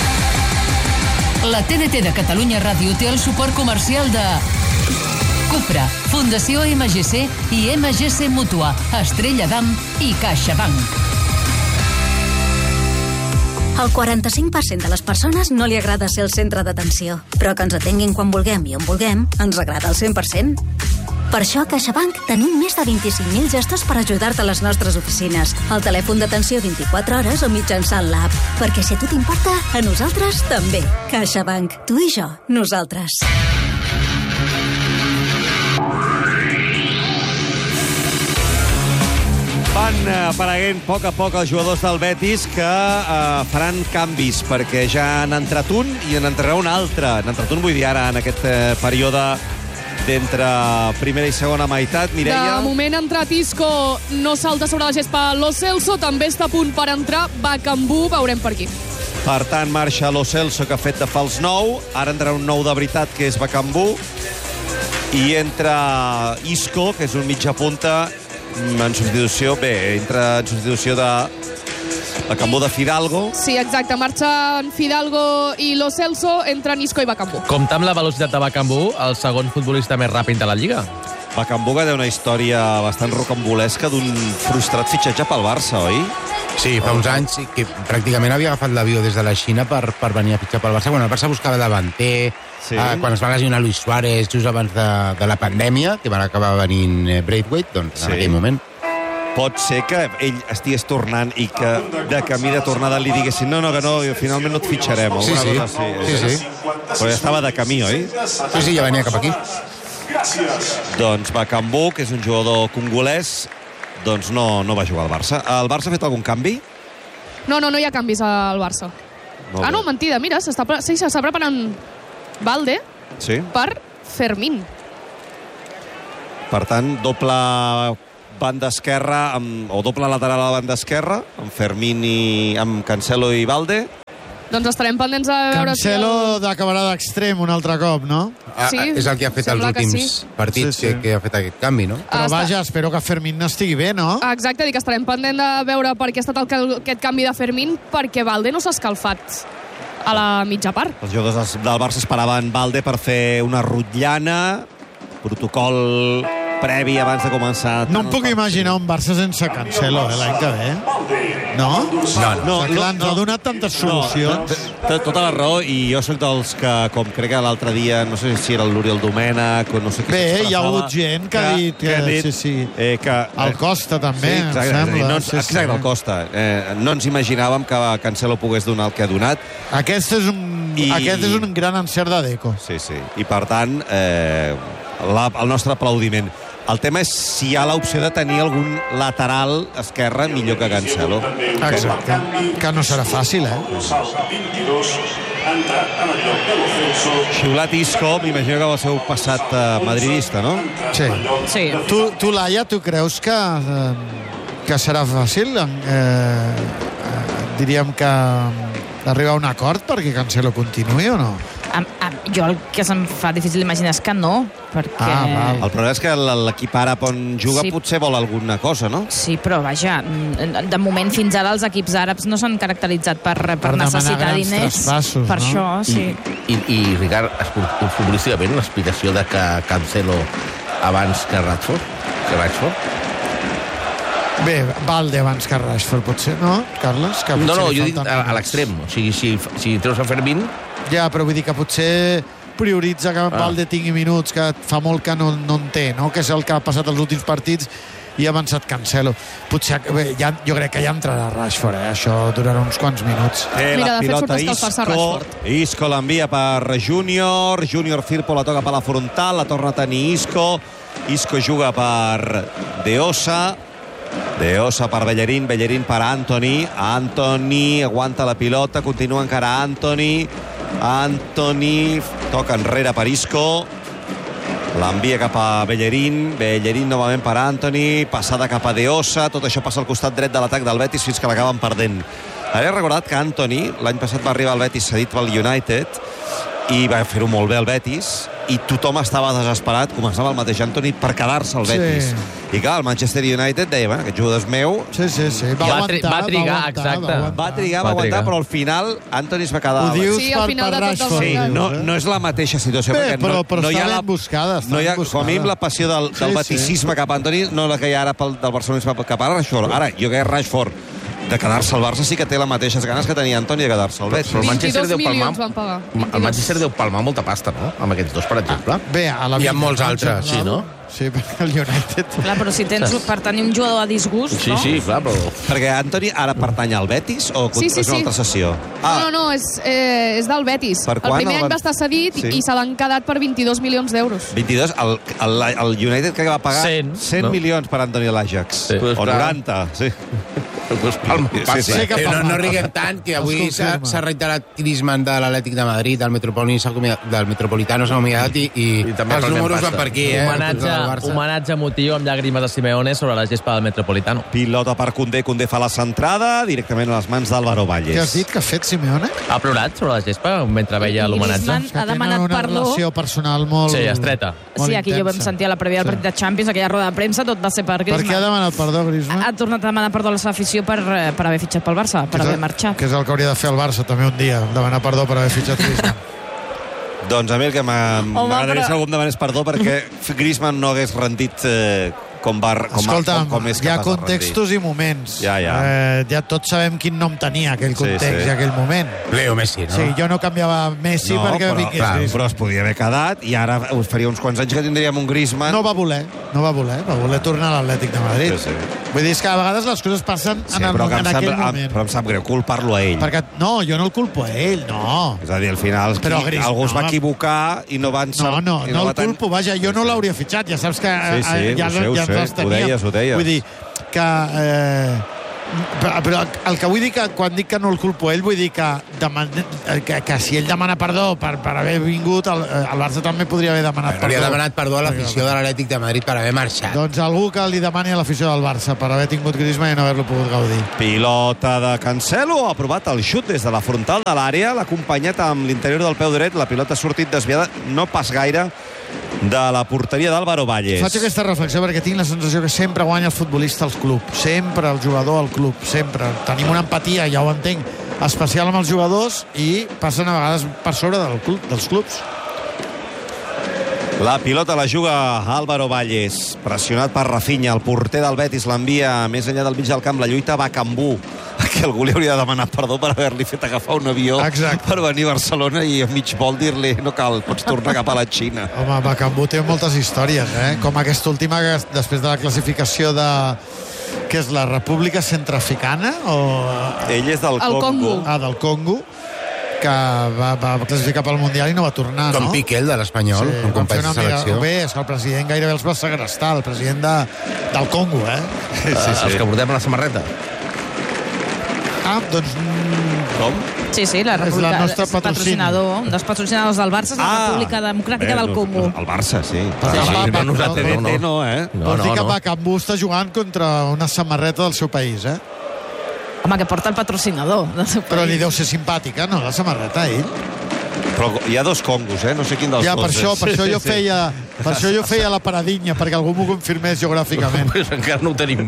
La T D T de Catalunya Ràdio té el suport comercial de Cupra, Fundació M G C i M G C Mútua, Estrella d'Am i CaixaBank. El quaranta-cinc per cent de les persones no li agrada ser el centre d'atenció, però que ens atenguin quan vulguem i on vulguem ens agrada el cent per cent. Per això a CaixaBank tenim més de vint-i-cinc mil gestos per ajudar-te a les nostres oficines, al telèfon d'atenció vint-i-quatre hores o mitjançant l'app. Perquè si a tu t'importa, a nosaltres també. CaixaBank. Tu i jo. Nosaltres. Van apareguent a poc a poc els jugadors del Betis que eh, faran canvis, perquè ja han entrat un i en entrarà un altre. Han entrat un, vull dir, ara, en aquest eh, període d'entre primera i segona meitat. Mireia... De moment ha entrat Isco, no salta sobre la gespa. Lo Celso també està a punt per entrar. Bakambu, veurem per aquí. Per tant, marxa Lo Celso, que ha fet de fals nou. Ara entrarà un nou de veritat, que és Bakambu. I entra Isco, que és un mitja punta, en substitució, bé, entra en substitució de Bakambu de Fidalgo. Sí, exacte, marxen Fidalgo i Lo Celso, entren Isco i Bakambu. Compte amb la velocitat de Bakambu, el segon futbolista més ràpid de la Lliga. Bakambu que té una història bastant rocambolesca d'un frustrat fitxatge pel Barça, oi? Sí, fa uns anys que pràcticament havia agafat l'avió des de la Xina per, per venir a fitxar pel Barça. Quan el Barça buscava davanter, sí. eh, quan es va lesionar Luis Suárez just abans de, de la pandèmia, que van acabar venint Braithwaite, doncs sí. En aquell moment. Pot ser que ell estigués tornant i que de camí de tornada li diguessin no, no, que no, finalment no et fitxarem. Sí, sí. Cosa així. sí, sí. Però ja estava de camí, oi? Sí, sí, ja venia cap aquí. Doncs Bakambu, que és un jugador congolès, doncs no, no va jugar al Barça. El Barça ha fet algun canvi? No, no, no hi ha canvis al Barça. Ah, no, mentida, mira, s'està sí, preparant Valde sí. per Fermín. Per tant, doble banda esquerra, amb, o doble lateral a la banda esquerra, amb Fermín i amb Cancelo i Valde. Doncs estarem pendents a veure Cancelo si... El... d'acabarà d'extrem un altre cop, no? Sí, ah, és el que ha fet els últims sí. partits, sí, sí. Que, que ha fet aquest canvi, no? Però Està... vaja, espero que Fermín n'estigui bé, no? Exacte, dic que estarem pendents de veure per què ha estat el, aquest canvi de Fermín, perquè Valde no s'ha escalfat a la mitja part. Els jugadors del Barça esperaven Valde per fer una rotllana, protocol previ abans de començar. No em puc imaginar un Barça sense Cancelo eh, l'any que ve. No? No, no. no, no ens no. ha donat tantes solucions. No, tota la raó, i jo soc dels que, com crec que l'altre dia, no sé si era l'Oriol Domènech o no sé qui Bé, hi ha hagut gent que, que ha dit que, que ha dit, sí, sí. Eh, que, el Costa també, sí, exacte, em sembla. No, sí, exacte, sí. el Costa. Eh, no ens imaginàvem que Cancelo pogués donar el que ha donat. Aquest és un, I... aquest és un gran encert de Deco. Sí, sí. I per tant, eh, la, el nostre aplaudiment. El tema és si hi ha l'opció de tenir algun lateral esquerre millor que Cancelo. Exacte. Que no serà fàcil, eh? Xiulat Isco, m'imagino que va ser un passat eh, madridista, no? Sí. sí. Tu, tu, Laia, tu creus que, eh, que serà fàcil? Eh, eh, diríem que arribar a un acord perquè Cancelo continuï o no? Am, am, jo el que se'm fa difícil imaginar és que no, perquè... Ah, el problema és que l'equip àrab on juga sí. potser vol alguna cosa, no? Sí, però vaja, de moment fins ara els equips àrabs no s'han caracteritzat per, per, per necessitar diners. Per no? això, sí. I, i, i Ricard, futbolísticament, l'explicació de que Cancelo abans que Rashford? Que Rashford? Bé, Valde abans que Rashford, potser, no, Carles? Que no, no, jo dic a, a l'extrem. O sigui, si, si treus a Fermín... Ja, però vull dir que potser prioritza que ah. Valde tingui minuts, que fa molt que no, no en té, no? Que és el que ha passat els últims partits i ha avançat Cancelo. Potser, bé, ja, jo crec que ja entrarà Rashford, eh? Això durarà uns quants minuts. Eh, Mira, la de fet, pilota Isco, Isco l'envia per Júnior, Júnior Firpo la toca per la frontal, la torna a tenir Isco, Isco juga per De Osa, De Osa per Bellerín, Bellerín per Antony, Antony aguanta la pilota, continua encara Antony, Antony toca enrere per Isco, l'envia cap a Bellerín, Bellerín novament per Antony, passada cap a De Osa, tot això passa al costat dret de l'atac del Betis fins que l'acaben perdent. He recordat que Antony l'any passat va arribar al Betis cedit pel United i va fer-ho molt bé al Betis i tothom estava desesperat, començava el mateix Antony, per quedar-se al Betis. Sí. I clar, el Manchester United deia, bueno, aquest jugador és meu. Sí, sí, sí. Va, va, aguantar, va trigar, va aguantar, exacte. Va, va trigar, va, va aguantar, però al final Antony es va quedar... Ho dius sí, per, al final per de tot Rashford. el Sí, no, no és la mateixa situació. Bé, però, no, però no hi ha està la, ben buscada. Està no hi ha, ben buscada. com a mínim la passió del, del sí, baticisme sí. cap a Antony, no la que hi ha ara pel, del barcelonisme cap a Rashford. Ara, jo crec que Rashford de quedar-se al Barça sí que té les mateixes ganes que tenia Antoni de quedar-se al Betis. Però el Manchester deu palmar, van pagar. el Manchester deu palmar molta pasta, no? Amb aquests dos, per exemple. Ah, bé, a la hi ha molts altres, sí, no? Sí, perquè el United... Clar, però si tens per tenir un jugador a disgust, sí, no? Sí, clar, però... Perquè Antoni ara pertany al Betis o sí, sí, és una sí. altra sessió? Ah. No, no, no, és, eh, és del Betis. Per el quan primer el any van... va estar cedit sí. i se l'han quedat per vint-i-dos milions d'euros. vint-i-dos? El, el, el United que va pagar cent, cent no? milions per Antoni a l'Ajax. Sí. O noranta, sí. Palma, sí, sí. Sí, no, no riguem tant, que avui s'ha reiterat Griezmann de l'Atlètic de Madrid, del Metropolitano, del Metropolitano s'ha acomiadat i, i, I també els números van per aquí. Eh, homenatge, homenatge emotiu amb llàgrimes de Simeone sobre la gespa del Metropolitano. Pilota per Koundé, Koundé fa la centrada directament a les mans d'Álvaro Valles. Què has dit que ha fet Simeone? Ha plorat sobre la gespa mentre veia l'homenatge. Ha demanat una perdó. relació personal molt... Sí, estreta. Sí, aquí jo vam sentir a la prèvia del partit de Champions, aquella roda de premsa, tot va ser per Griezmann. Per què ha demanat perdó, Griezmann? Ha tornat a demanar perdó a la seva afició per, per haver fitxat pel Barça, per haver marxat. Que és el que hauria de fer el Barça també un dia, demanar perdó per haver fitxat Griezmann. Doncs a mi el que m'agradaria però... que algú em demanés perdó perquè Griezmann no hagués rendit eh, com va com, Escolta'm, com, com és hi ha capaç de contextos rendir. I moments. Ja, ja. Eh, ja tots sabem quin nom tenia aquell context sí, sí. i aquell moment. Leo Messi, no? Sí, jo no canviava Messi no, perquè però, vingués clar, Griezmann. però es podia haver quedat i ara us faria uns quants anys que tindríem un Griezmann. No va voler, no va voler, va voler tornar a l'Atlètic de Madrid. Sí, sí. Vull dir, és que a vegades les coses passen Sí, en, el, però, en em aquell sap, moment. però em sap greu culpar-lo a ell. Perquè, no, jo no el culpo a ell, no. És a dir, al final Però qui, Griezmann, algú es va no, equivocar i no van... No, no, i no, no va el culpo, vaja, jo no l'hauria fitxat, ja saps que Sí, sí, ja, ho sé, ho ja sé, els tenia. ho deies, ho deies. Vull dir que eh, Però, però el que vull dir que quan dic que no el culpo ell, vull dir que, deman... que, que si ell demana perdó per, per haver vingut, el, el Barça també podria haver demanat perdó. perdó. Li ha demanat perdó a l'afició de l'Atlètic de Madrid per haver marxat. Doncs algú que li demani a l'afició del Barça per haver tingut Griezmann i no haver-lo pogut gaudir. Pilota de Cancelo, ha provat el xut des de la frontal de l'àrea, l'ha acompanyat amb l'interior del peu dret, la pilota ha sortit desviada, no pas gaire, de la porteria d'Álvaro Valles. Faig aquesta reflexió perquè tinc la sensació que sempre guanya el futbolista al club, sempre el jugador al club, sempre. Tenim una empatia, ja ho entenc, especial amb els jugadors i passen a vegades per sobre del club, dels clubs. La pilota la juga Álvaro Valles, pressionat per Rafinha, el porter del Betis l'envia més enllà del mig del camp, la lluita Bakambu, que algú li hauria de demanar perdó per haver-li fet agafar un avió Exacte. per venir a Barcelona i a mig vol dir-li no cal, pots tornar cap a la Xina. Home, Bakambu té moltes històries, eh? Com aquesta última, després de la classificació de... que és la República Centrafricana? O... Ell és del El Congo. Congo. Ah, del Congo, que va, va classificar pel Mundial i no va tornar, Com no? Piqué, el de l'Espanyol, Sí, un van fer company de una mica... selecció. Bé, és que el president gairebé els va segrestar, el president de, del Congo, eh? Sí, sí, sí. Els que portem la samarreta. Ah, doncs... Com? Sí, sí, la És la República... nostra patrocini. patrocinador, un dels patrocinadors del Barça és la Ah, República Democràtica bé, del no, Congo. El Barça, sí. Però sí, va, sí, va, no, nosaltres no, no, no, no, eh? No, Vols dir no, que no. Bakambu està jugant contra una samarreta del seu país, eh? Home, que porta el patrocinador del seu Però li país. deu ser simpàtica, no, la samarreta, ell? Però hi ha dos Congos, eh? No sé quin dels Ja, dos per això, és. per això jo Sí, sí. feia... Per això jo feia la paradinya, perquè algú m'ho confirmés geogràficament. Pues encara no ho tenim.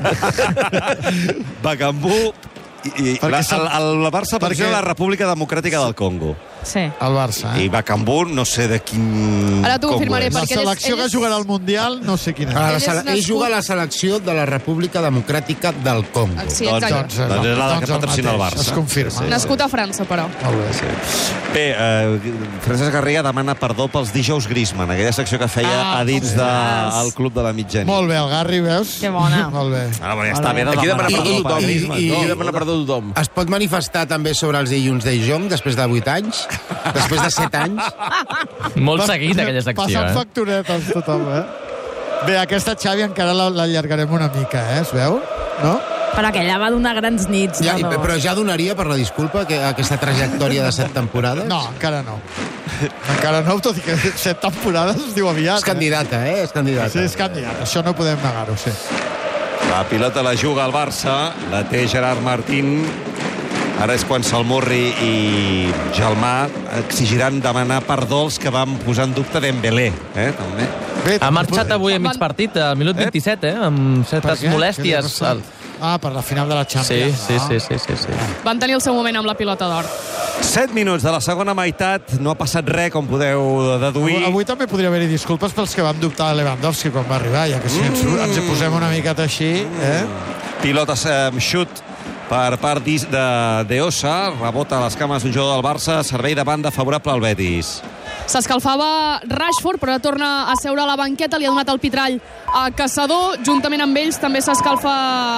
Bakambu i, i Perquè la, sap- el, el Barça perquè- perquè... la República Democràtica del Congo. Sí. El Barça, eh? I Bakambu no sé de quin Ara t'ho Congo confirmaré, és. La perquè ell és- selecció ell que és- jugarà al Mundial, no sé quina A la és. Ell és sele- Ell nascut- juga a la selecció de la República Democràtica del Congo. Sí, Doncs, exacte. doncs, doncs és la que el patrocina el mateix, Barça. Es confirma. Nascut a França, però. Molt bé. Sí. Bé, eh, Francesc Garriga demana perdó pels dijous Griezmann, aquella secció que feia Ah, a dins ostres. del club de la mitjana. Molt bé, el Garri, veus? Que bona. Molt bé. Ah, però ja està bé de Aquí demanar demana perdó perdó per tothom. Griezmann. I- no? Aquí demana perdó tothom. Es pot manifestar també sobre els dilluns de Jong després de vuit anys? Després de set anys? Molt seguit, aquella secció, Passant eh? facturetes tothom, eh? Bé, aquesta Xavi encara la- l'allargarem una mica, eh? Es veu? No? Però aquella va donar grans nits. Ja, no, no. però ja donaria per la disculpa que aquesta trajectòria de set temporades? No, encara no. Encara no, tot i que set temporades es diu aviat. És candidata, eh? És candidata. Sí, és candidat. Això no podem negar-ho, sí. La pilota la juga al Barça, la té Gerard Martín. Ara és quan Salmurri i Gelmà exigiran demanar perdó els que van posar en dubte Dembélé, eh, també. Bé, Ha marxat avui a mig Van- partit, al minut vint-i-set, eh? Amb Per certes què? Què li ha molèsties. passat? Ah, per la final de la Sí, Champions. sí, Ah. sí, sí, sí, sí. Van tenir el seu moment amb la pilota d'or. Set minuts de la segona meitat, no ha passat res, com podeu deduir. Avui, avui també podria haver-hi disculpes pels que van dubtar de Lewandowski quan va arribar, ja que si ens, ens hi posem una miqueta així, eh? Pilota eh, xut per part d'Is- de Deosa, rebota a les cames d'un jugador del Barça, servei de banda favorable al Betis. S'escalfava Rashford, però ara torna a seure a la banqueta, li ha donat el pitrall a Caçador, juntament amb ells també s'escalfa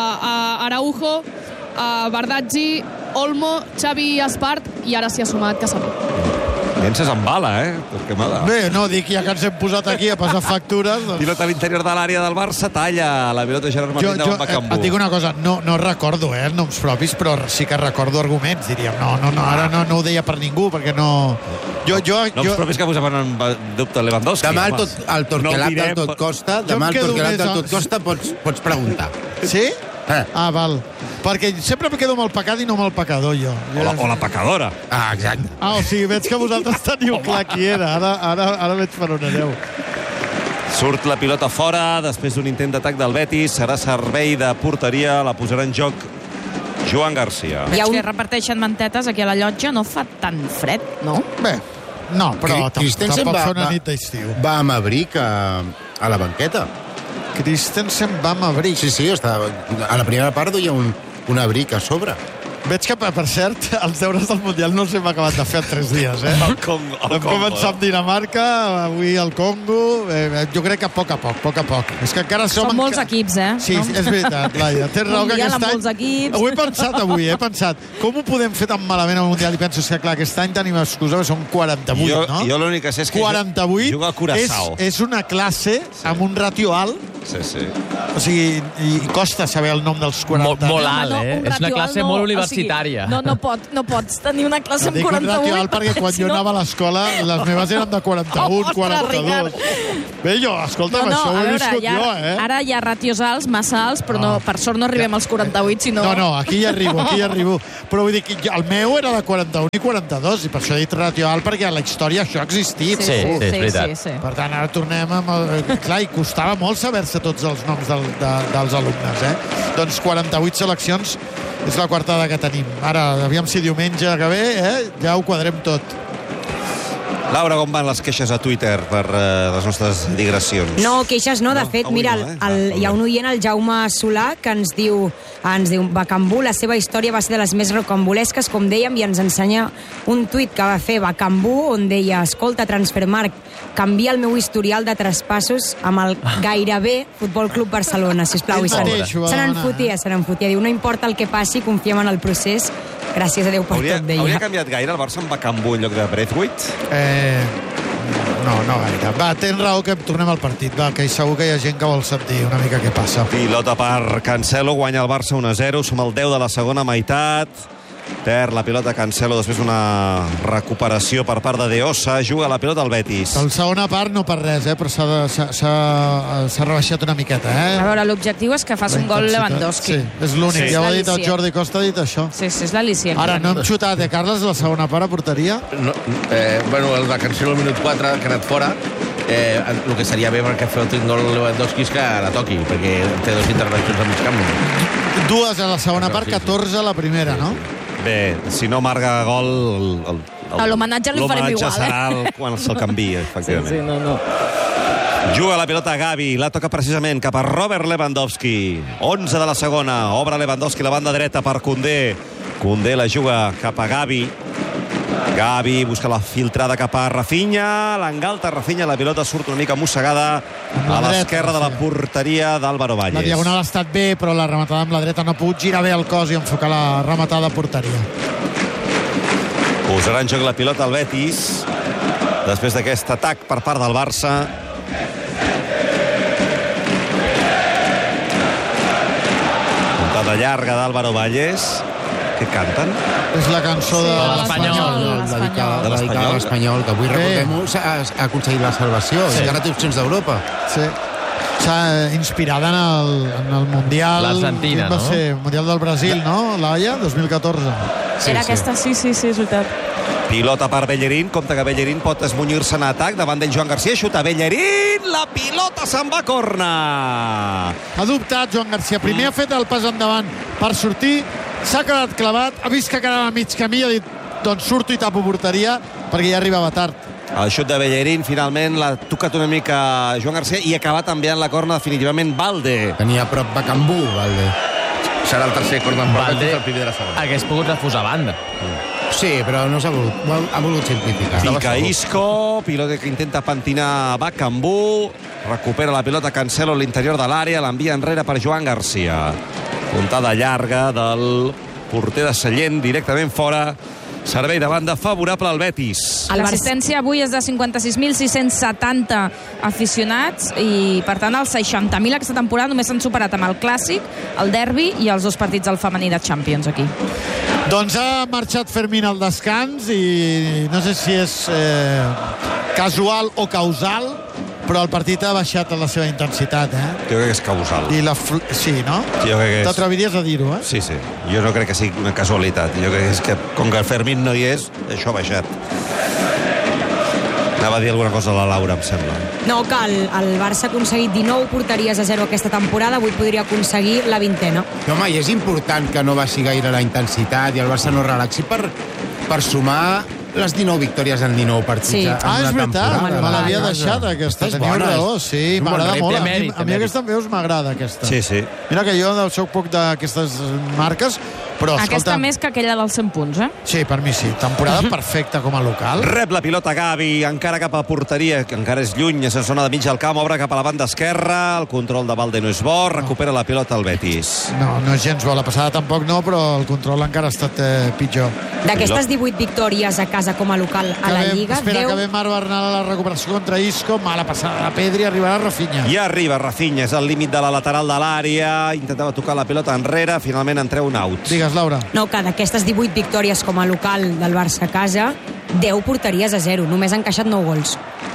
a Araujo, a Bardazzi, Olmo, Xavi Espart, i ara s'hi ha sumat Caçador. Llences amb bala, eh? Perquè m'ha de... Bé, no, dic, ja que ens hem posat aquí a passar factures... Doncs... Pilota a l'interior de l'àrea del Barça, talla la pilota de Gerard Jo, Martín jo davant eh, Bakambu. et dic una cosa, no, no recordo eh, els noms propis, però sí que recordo arguments, diríem. No, no, no, ara no, no ho deia per ningú, perquè no... Jo, jo, No, jo... els propis que posaven en dubte Lewandowski. Demà el, home. tot, el Torquelat No ho del direm, Tot Costa, Jo demà em el quedo Torquelat més del a- Tot Costa pots, pots preguntar. Sí? Eh. Ah, val. Perquè sempre em quedo amb el pecat i no amb el pecador, jo. O la, o la pecadora. Ah, exacte. Ah, o sigui, veig que vosaltres teniu clar qui era. Ara, ara, ara veig per on aneu. Surt la pilota fora, després d'un intent d'atac del Betis, serà servei de porteria, la posarà en joc Joan Garcia. Veig un- que reparteixen mantetes aquí a la llotja, no fa tan fred, no? Bé, no, però tam- Christensen tampoc va, fa una va, nit d'estiu. va amb abric a, a la banqueta. Christensen va amb abric. Sí, sí, estava, a la primera part duia un, un abric a sobre. Veig que, per cert, els deures del Mundial no els hem acabat de fer en tres dies, eh? El Congo, el Vam Congo, començar eh? amb Dinamarca, avui el Congo... Eh, jo crec que a poc a poc, a poc a poc. És que encara som... Són molts enca- equips, eh? Sí, No? és veritat, Laia. Tens raó que Mundial aquest amb any... molts equips. Ho he pensat avui, he pensat. Com ho podem fer tan malament al Mundial? I penso, és que clar, aquest any tenim excusa, són quaranta-vuit, Jo, no? jo l'únic que sé és que quaranta-vuit juga a Curaçao. és, és una classe amb un ratio alt Sí, sí. O sigui, i costa saber el nom dels quaranta. Molt, molt alt, No, eh? un És una ratio classe alt molt no, universitària. O sigui, no, no, pot, no pots tenir una classe No amb dic un ratio quaranta-vuit. alt perquè quan si jo no- anava a l'escola les meves eren de quaranta-un, Ostres, quaranta-dos. Bé, jo, escolta'm, No, no, això ho a he veure, viscut ja, jo, eh? ara hi ha ratios alts, massa alts, però no, per sort no arribem als quaranta-vuit, sinó... No, no, aquí hi arribo, aquí hi arribo. Però vull dir que jo- el meu era de quaranta-un i quaranta-dos, i per això he dit ratio alt, perquè a la història això ha existit. Sí, sí, sí, és veritat. Sí, sí. Per tant, ara tornem amb... El... Clar, i costava molt saber-se tots els noms del, de, dels alumnes, eh? Doncs quaranta-vuit seleccions és la quartada que tenim. Ara, aviam si diumenge que ve, eh? Ja ho quadrem tot. Laura, com van les queixes a Twitter per uh, les nostres digressions? No, queixes no, de fet, avui mira, no, el, eh? el, hi ha un oient, el Jaume Solà, que ens diu, ens diu Bacambú, la seva història va ser de les més rocambolesques, com dèiem, i ens ensenya un tuit que va fer Bacambú, on deia, escolta, Transfermarkt, canvia el meu historial de traspassos amb el gairebé Futbol Club Barcelona, sisplau. Ell I se mateix ho va se demanar, n'enfotia, se n'enfotia. Diu, no importa el que passi, confiem en el procés. Gràcies a Déu per Hauria, tot, deia. hauria canviat gaire el Barça amb Bacambú en lloc de Braithwaite? Eh, no, no gaire. Va, tens raó que tornem al partit. Va, que segur que hi ha gent que vol sentir una mica què passa. Pilota per Cancelo, guanya el Barça un a zero, som al deu de la segona meitat. Perd la pilota Cancelo, després una recuperació per part de De Ossa, juga la pilota al Betis. La segona part no per res, eh, però s'ha de- s'ha- s'ha s'ha rebaixat una miqueta, eh? A veure, l'objectiu és que faci un gol Lewandowski. Sí, és l'únic. Sí. Ja ho ha dit el L'al·licient. Jordi Costa, ha dit això. Sí, sí, és l'al·licient. Ara, no hem xutat, eh, Carles, la segona part a porteria? No, eh, bueno, el de Cancelo al minut quatre, que ha anat fora, eh, el que seria bé perquè fer un gol Lewandowski és que la toqui, perquè té dues intervencions al mig camp. Dues a la segona part, catorze a la primera, no? Bé, si no marca gol... El, el, A l'homenatge li farem igual, L'homenatge serà eh? el, quan se'l canvi, efectivament. Sí, sí, no, no. Juga la pilota a Gavi, la toca precisament cap a Robert Lewandowski. onze de la segona, obre Lewandowski la banda dreta per Koundé. Koundé la juga cap a Gavi. Gavi busca la filtrada cap a Rafinha, l'engalta Rafinha, la pilota surt una mica mossegada a l'esquerra de la porteria d'Álvaro La Valles. diagonal ha estat bé, però la rematada amb la dreta no ha pogut girar bé el cos i enfocar la rematada a porteria. Posarà en joc la pilota al Betis després d'aquest atac per part del Barça. Puntada llarga d'Álvaro Valles. Què canten? És la cançó de l'Espanyol. Dedicada dedicada a l'Espanyol, que avui, Bé. recordem-ho, s'ha ha aconseguit la salvació. Sí. Sí. Encara té opcions d'Europa. Sí. S'ha eh, inspirada en el, en el Mundial... L'Argentina, quin va no? ser? Mundial del Brasil, no? L'Haia, dos mil catorze. Sí, Era sí. aquesta, sí, sí, sí, és veritat. Pilota per Bellerín, compte que Bellerín pot esmunyir-se en atac, davant d'ell Joan García, xuta Bellerín, la pilota se'n va a corna. Ha dubtat Joan García. Primer ha fet el pas endavant per sortir, s'ha quedat clavat, ha vist que quedava a mig camí, ha dit, doncs surto i tapo porteria, perquè ja arribava tard. El xut de Bellerín, finalment, l'ha tocat una mica Joan García i ha acabat enviant la corna definitivament Valde. Tenia a prop Bacambú, Valde. Serà el tercer corner en Valde el primer de la segona. hagués pogut refusar banda. Sí, però no s'ha volgut, ho ha, ha volgut simplificar. Pica Isco, pilota que intenta pentinar Bacambú, recupera la pilota Cancelo a l'interior de l'àrea, l'envia enrere per Joan García. Puntada llarga del porter de Sallent, directament fora. Servei de banda favorable al Betis. L'assistència avui és de cinquanta-sis mil sis-cents setanta aficionats i, per tant, els seixanta mil aquesta temporada només s'han superat amb el Clàssic, el Derbi i els dos partits del femení de Champions aquí. Doncs ha marxat Fermín al descans i no sé si és eh, casual o causal, però el partit ha baixat la seva intensitat, eh? Jo crec que és causal. I la fl... Sí, no? Jo crec que és... T'atreviries a dir-ho, eh? Sí, sí. Jo no crec que sigui una casualitat. Jo crec que és que, com que el Fermín no hi és, això ha baixat. Anava a dir alguna cosa a la Laura, em sembla. No, que el, el Barça ha aconseguit dinou porteries a zero aquesta temporada, avui podria aconseguir la vintena. No, home, i és important que no baixi gaire la intensitat i el Barça no relaxi per, per sumar les dinou victòries en dinou partits. Sí. en Ah, una és veritat, temporada. me l'havia deixat aquesta, és teniu bona, raó, és sí, un bon m'agrada repte. molt. A mi, mèrit, a mi mèrit. aquesta veus m'agrada, aquesta. Sí, sí. Mira que jo soc poc d'aquestes marques, Però, Aquesta escolta, més que aquella dels cent punts, eh? Sí, per mi sí. Temporada perfecta com a local. Rep la pilota Gavi, encara cap a porteria, que encara és lluny, és a zona de mig al camp, obre cap a la banda esquerra, el control de Valde no és bo, recupera la pilota al Betis. No, no és gens bo. La passada tampoc no, però el control encara ha estat eh, pitjor. D'aquestes divuit victòries a casa com a local a la ve, Lliga, espera, deu... que ve Marc Bernal a la recuperació contra Isco, mala passada de Pedri, arribarà Rafinha. I arriba Rafinha, és al límit de la lateral de l'àrea, intentava tocar la pilota enrere, finalment en treu un out. Digues, Laura. No, que d'aquestes divuit victòries com a local del Barça a casa, deu porteries a zero. Només han encaixat nou gols.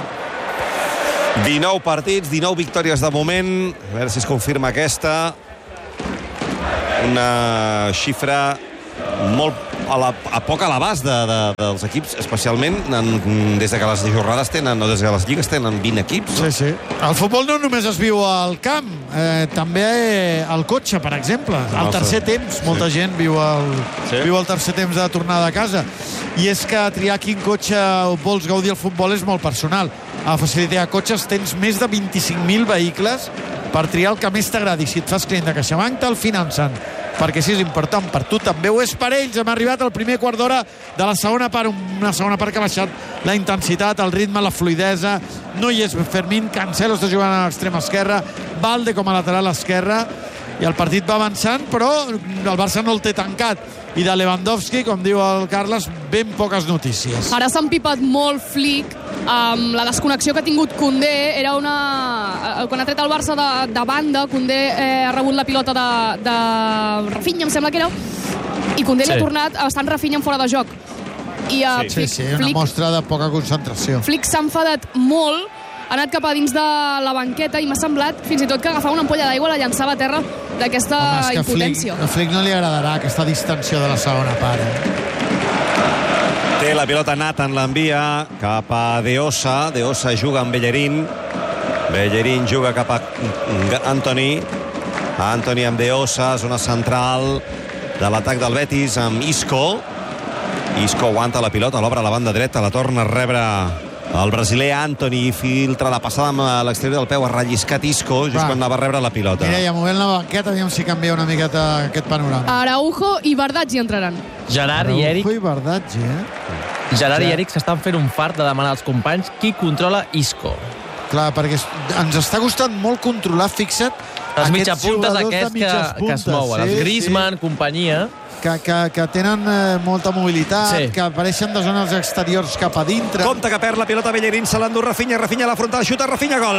dinou partits, dinou victòries de moment. A veure si es confirma aquesta. Una xifra molt a, la, a poc a l'abast de, de, dels equips, especialment en, des de que les jornades tenen, o des de les lligues tenen vint equips. Sí, sí. El futbol no només es viu al camp, eh, també al cotxe, per exemple. Al tercer temps, molta gent viu el, sí. viu el tercer temps de tornada a casa. I és que triar quin cotxe vols gaudir el futbol és molt personal. A Facilitar Cotxes tens més de vint-i-cinc mil vehicles per triar el que més t'agradi. Si et fas client de CaixaBank, te'l financen. Perquè si és important per tu, també ho és per ells. Hem arribat al primer quart d'hora de la segona part, una segona part que ha baixat la intensitat, el ritme, la fluidesa. No hi és Fermín, Cancelo està jugant a l'extrema esquerra, Valde com a lateral esquerra, i el partit va avançant, però el Barça no el té tancat. I de Lewandowski, com diu el Carles, ben poques notícies. Ara s'ha empipat molt Flick amb la desconnexió que ha tingut Koundé. Era una... Quan ha tret el Barça de, de banda, Koundé eh, ha rebut la pilota de, de Rafinha, em sembla que era, i Koundé sí. l'ha tornat bastant Rafinha en fora de joc. I, uh, sí, Flick, sí, sí, una Flick, mostra de poca concentració. Flick s'ha enfadat molt, ha anat cap a dins de la banqueta i m'ha semblat fins i tot que agafava una ampolla d'aigua, la llançava a terra d'aquesta impotència. A Flick no li agradarà aquesta distensió de la segona part. Té la pilota Nathan, l'envia cap a Deosa. Deosa juga amb Bellerín. Bellerín juga cap a Antoni. Antoni amb Deosa, zona central de l'atac del Betis amb Isco. Isco aguanta la pilota, l'obre a la banda dreta, la torna a rebre el brasiler Antoni, filtra la passada amb l'exterior del peu, ha relliscat Isco just Va. quan anava a rebre la pilota. Mireia, movent la banqueta, aviam si canvia una miqueta aquest panorama. Araujo i Bardaggi entraran. Gerard Araujo i Eric... i Bardaggi, eh? Gerard ja. i Eric s'estan fent un fart de demanar als companys qui controla Isco. Clar, perquè ens està costant molt controlar, fixa't, els mitjapuntes aquests que, que es mouen, sí, els Griezmann, sí. companyia... Que, que, que tenen eh, molta mobilitat, sí. que apareixen de zones exteriors cap a dintre. Compte que perd la pilota Bellerín, se l'endú Rafinha, Rafinha a la frontal, xuta Rafinha, gol!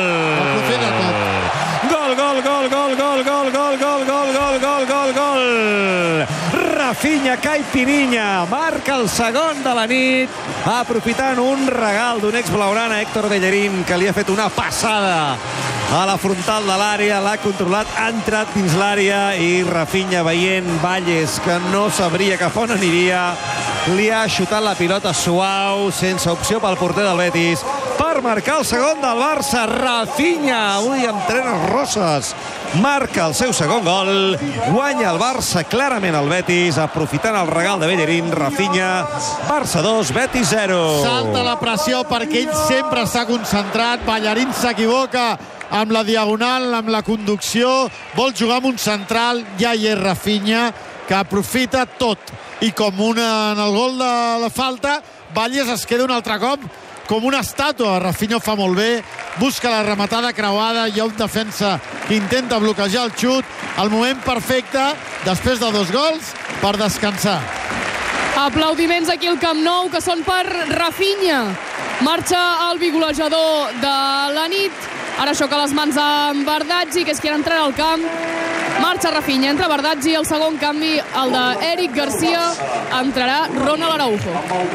Gol, gol, gol, gol, gol, gol, gol, gol, gol, gol, gol, gol, gol! Rafinha Caipirinha marca el segon de la nit, aprofitant un regal d'un ex-blaugrana, Héctor Bellerín, que li ha fet una passada a la frontal de l'àrea, l'ha controlat, ha entrat dins l'àrea i Rafinha, veient Valles que no sabria cap on aniria, li ha xutat la pilota suau, sense opció pel porter del Betis, per marcar el segon del Barça. Rafinha, avui amb trenes rosses, marca el seu segon gol, guanya el Barça clarament el Betis, aprofitant el regal de Bellerín. Rafinha, Barça dos, Betis zero. Salta la pressió perquè ell sempre està concentrat, Bellerín s'equivoca amb la diagonal, amb la conducció, vol jugar amb un central, ja hi és Rafinha, que aprofita tot. I com una en el gol de la falta, Valles es queda un altre cop com una estàtua. Rafinha ho fa molt bé, busca la rematada creuada, hi ha un defensa que intenta bloquejar el xut, el moment perfecte, després de dos gols, per descansar. Aplaudiments aquí al Camp Nou, que són per Rafinha. Marxa el bigolejador de la nit. Ara xoca les mans amb Bardaggi, que és qui entrarà al camp. Marxa Rafinha, entra Bardaggi, el segon canvi, el d'Eric Garcia, entrarà Ronald Araujo.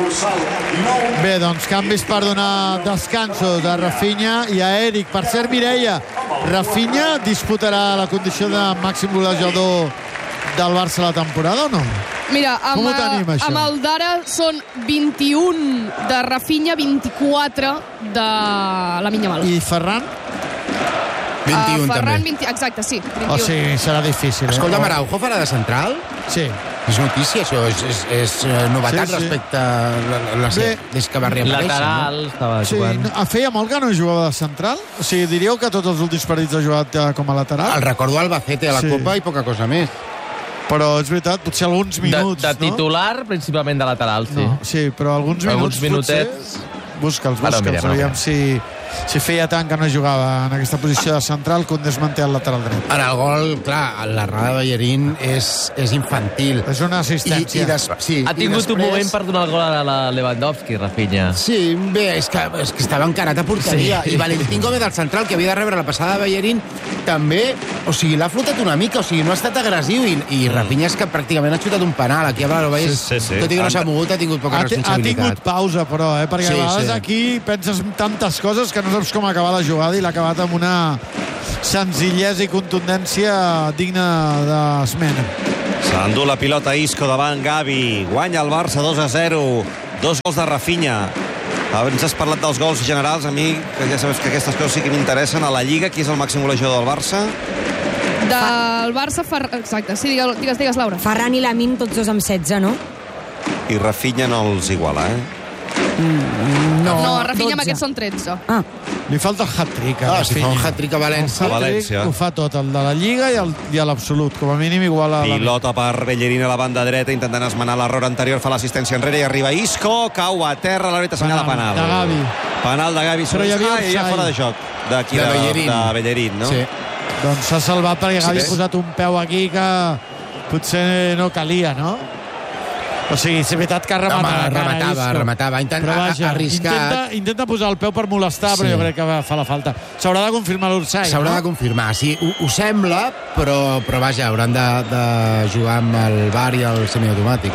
Bé, doncs canvis per donar descansos a Rafinha i a Eric. Per cert, Mireia, Rafinha disputarà la condició de màxim golejador del Barça la temporada o no? Mira, amb, tenim, amb el d'ara són vint-i-un de Rafinha, vint-i-quatre de la Yamal. I Ferran? vint-i-un uh, Ferran, també. vint... Exacte, sí. O sigui, serà difícil. Eh? Escolta, Araujo farà de central? Sí. És notícia, això. És, és, és novetat sí, sí. respecte a la, la, la, des que va reaparèixer. Lateral, no? Estava sí, jugant. No, feia molt que no jugava de central? O sigui, diríeu que tots els últims partits ha jugat com a lateral? El recordo Albacete a la sí. Copa i poca cosa més. Però és veritat, potser alguns minuts, de, de titular, no? Principalment de lateral, sí. No, sí, però alguns minuts, alguns minutets... potser... Busca'ls, busca'ls, aviam si, si feia tant que no jugava en aquesta posició de central, que un desmanté al lateral dret. En el gol, clar, l'errada de Bellerín és, és infantil. És una assistència. I, i des, sí, ha tingut després... un moment per donar el gol a la Lewandowski, Rafinha. Sí, bé, és que, és que estava encarat a porteria. Sí. I Valentín Gómez, el central, que havia de rebre la passada de Bellerín, també, o sigui, l'ha flotat una mica, o sigui, no ha estat agressiu, i, i Rafinha és que pràcticament ha xutat un penal. Aquí a Valls, sí, sí, sí. Tot i que no s'ha mogut, ha tingut poca ha, responsabilitat. Ha tingut pausa, però, eh? Perquè sí, a vegades sí. Aquí penses tantes coses que no saps com acabar la jugada i l'ha acabat amb una senzillesa i contundència digna d'esmena. S'endú la pilota Isco davant Gavi. Guanya el Barça dos a zero. Dos gols de Rafinha. Abans has parlat dels gols generals. A mi, que ja sabeu que aquestes coses sí que m'interessen. A la Lliga, qui és el màxim golejador del Barça? Del Barça... Fer... Exacte, sí, digues, digues, digues, Laura. Ferran i Lamine, tots dos amb setze, no? I Rafinha no els iguala, eh? Mm, no, no, a Rafinha amb aquests són tretze. Ah. Li falta el hat-trick. Ah, si fa un hat-trick a València. El hat-trick ho fa tot, el de la Lliga i, el, i a l'absolut, com a mínim igual a... Pilota per Bellerín a la banda dreta, intentant esmenar l'error anterior, fa l'assistència enrere i arriba Isco, cau a terra, l'àrbitre assenyala penal. De Gavi. Penal de Gavi. Però hi havia ah, ja fora de joc. D'aquí de, de, Bellerín. de Bellerín, no? Sí. Doncs s'ha salvat perquè Gavi sí. ha posat un peu aquí que potser no calia, no? O sigui, és veritat que rematava. Home, rematava, rematava. Intent, però vaja, arriscat. Intenta, intenta posar el peu per molestar, sí. però jo crec que fa la falta. S'haurà de confirmar l'Ursay, no? S'haurà de confirmar, sí. Ho, ho sembla, però, però vaja, hauran de, de jugar amb el V A R i el semiautomàtic.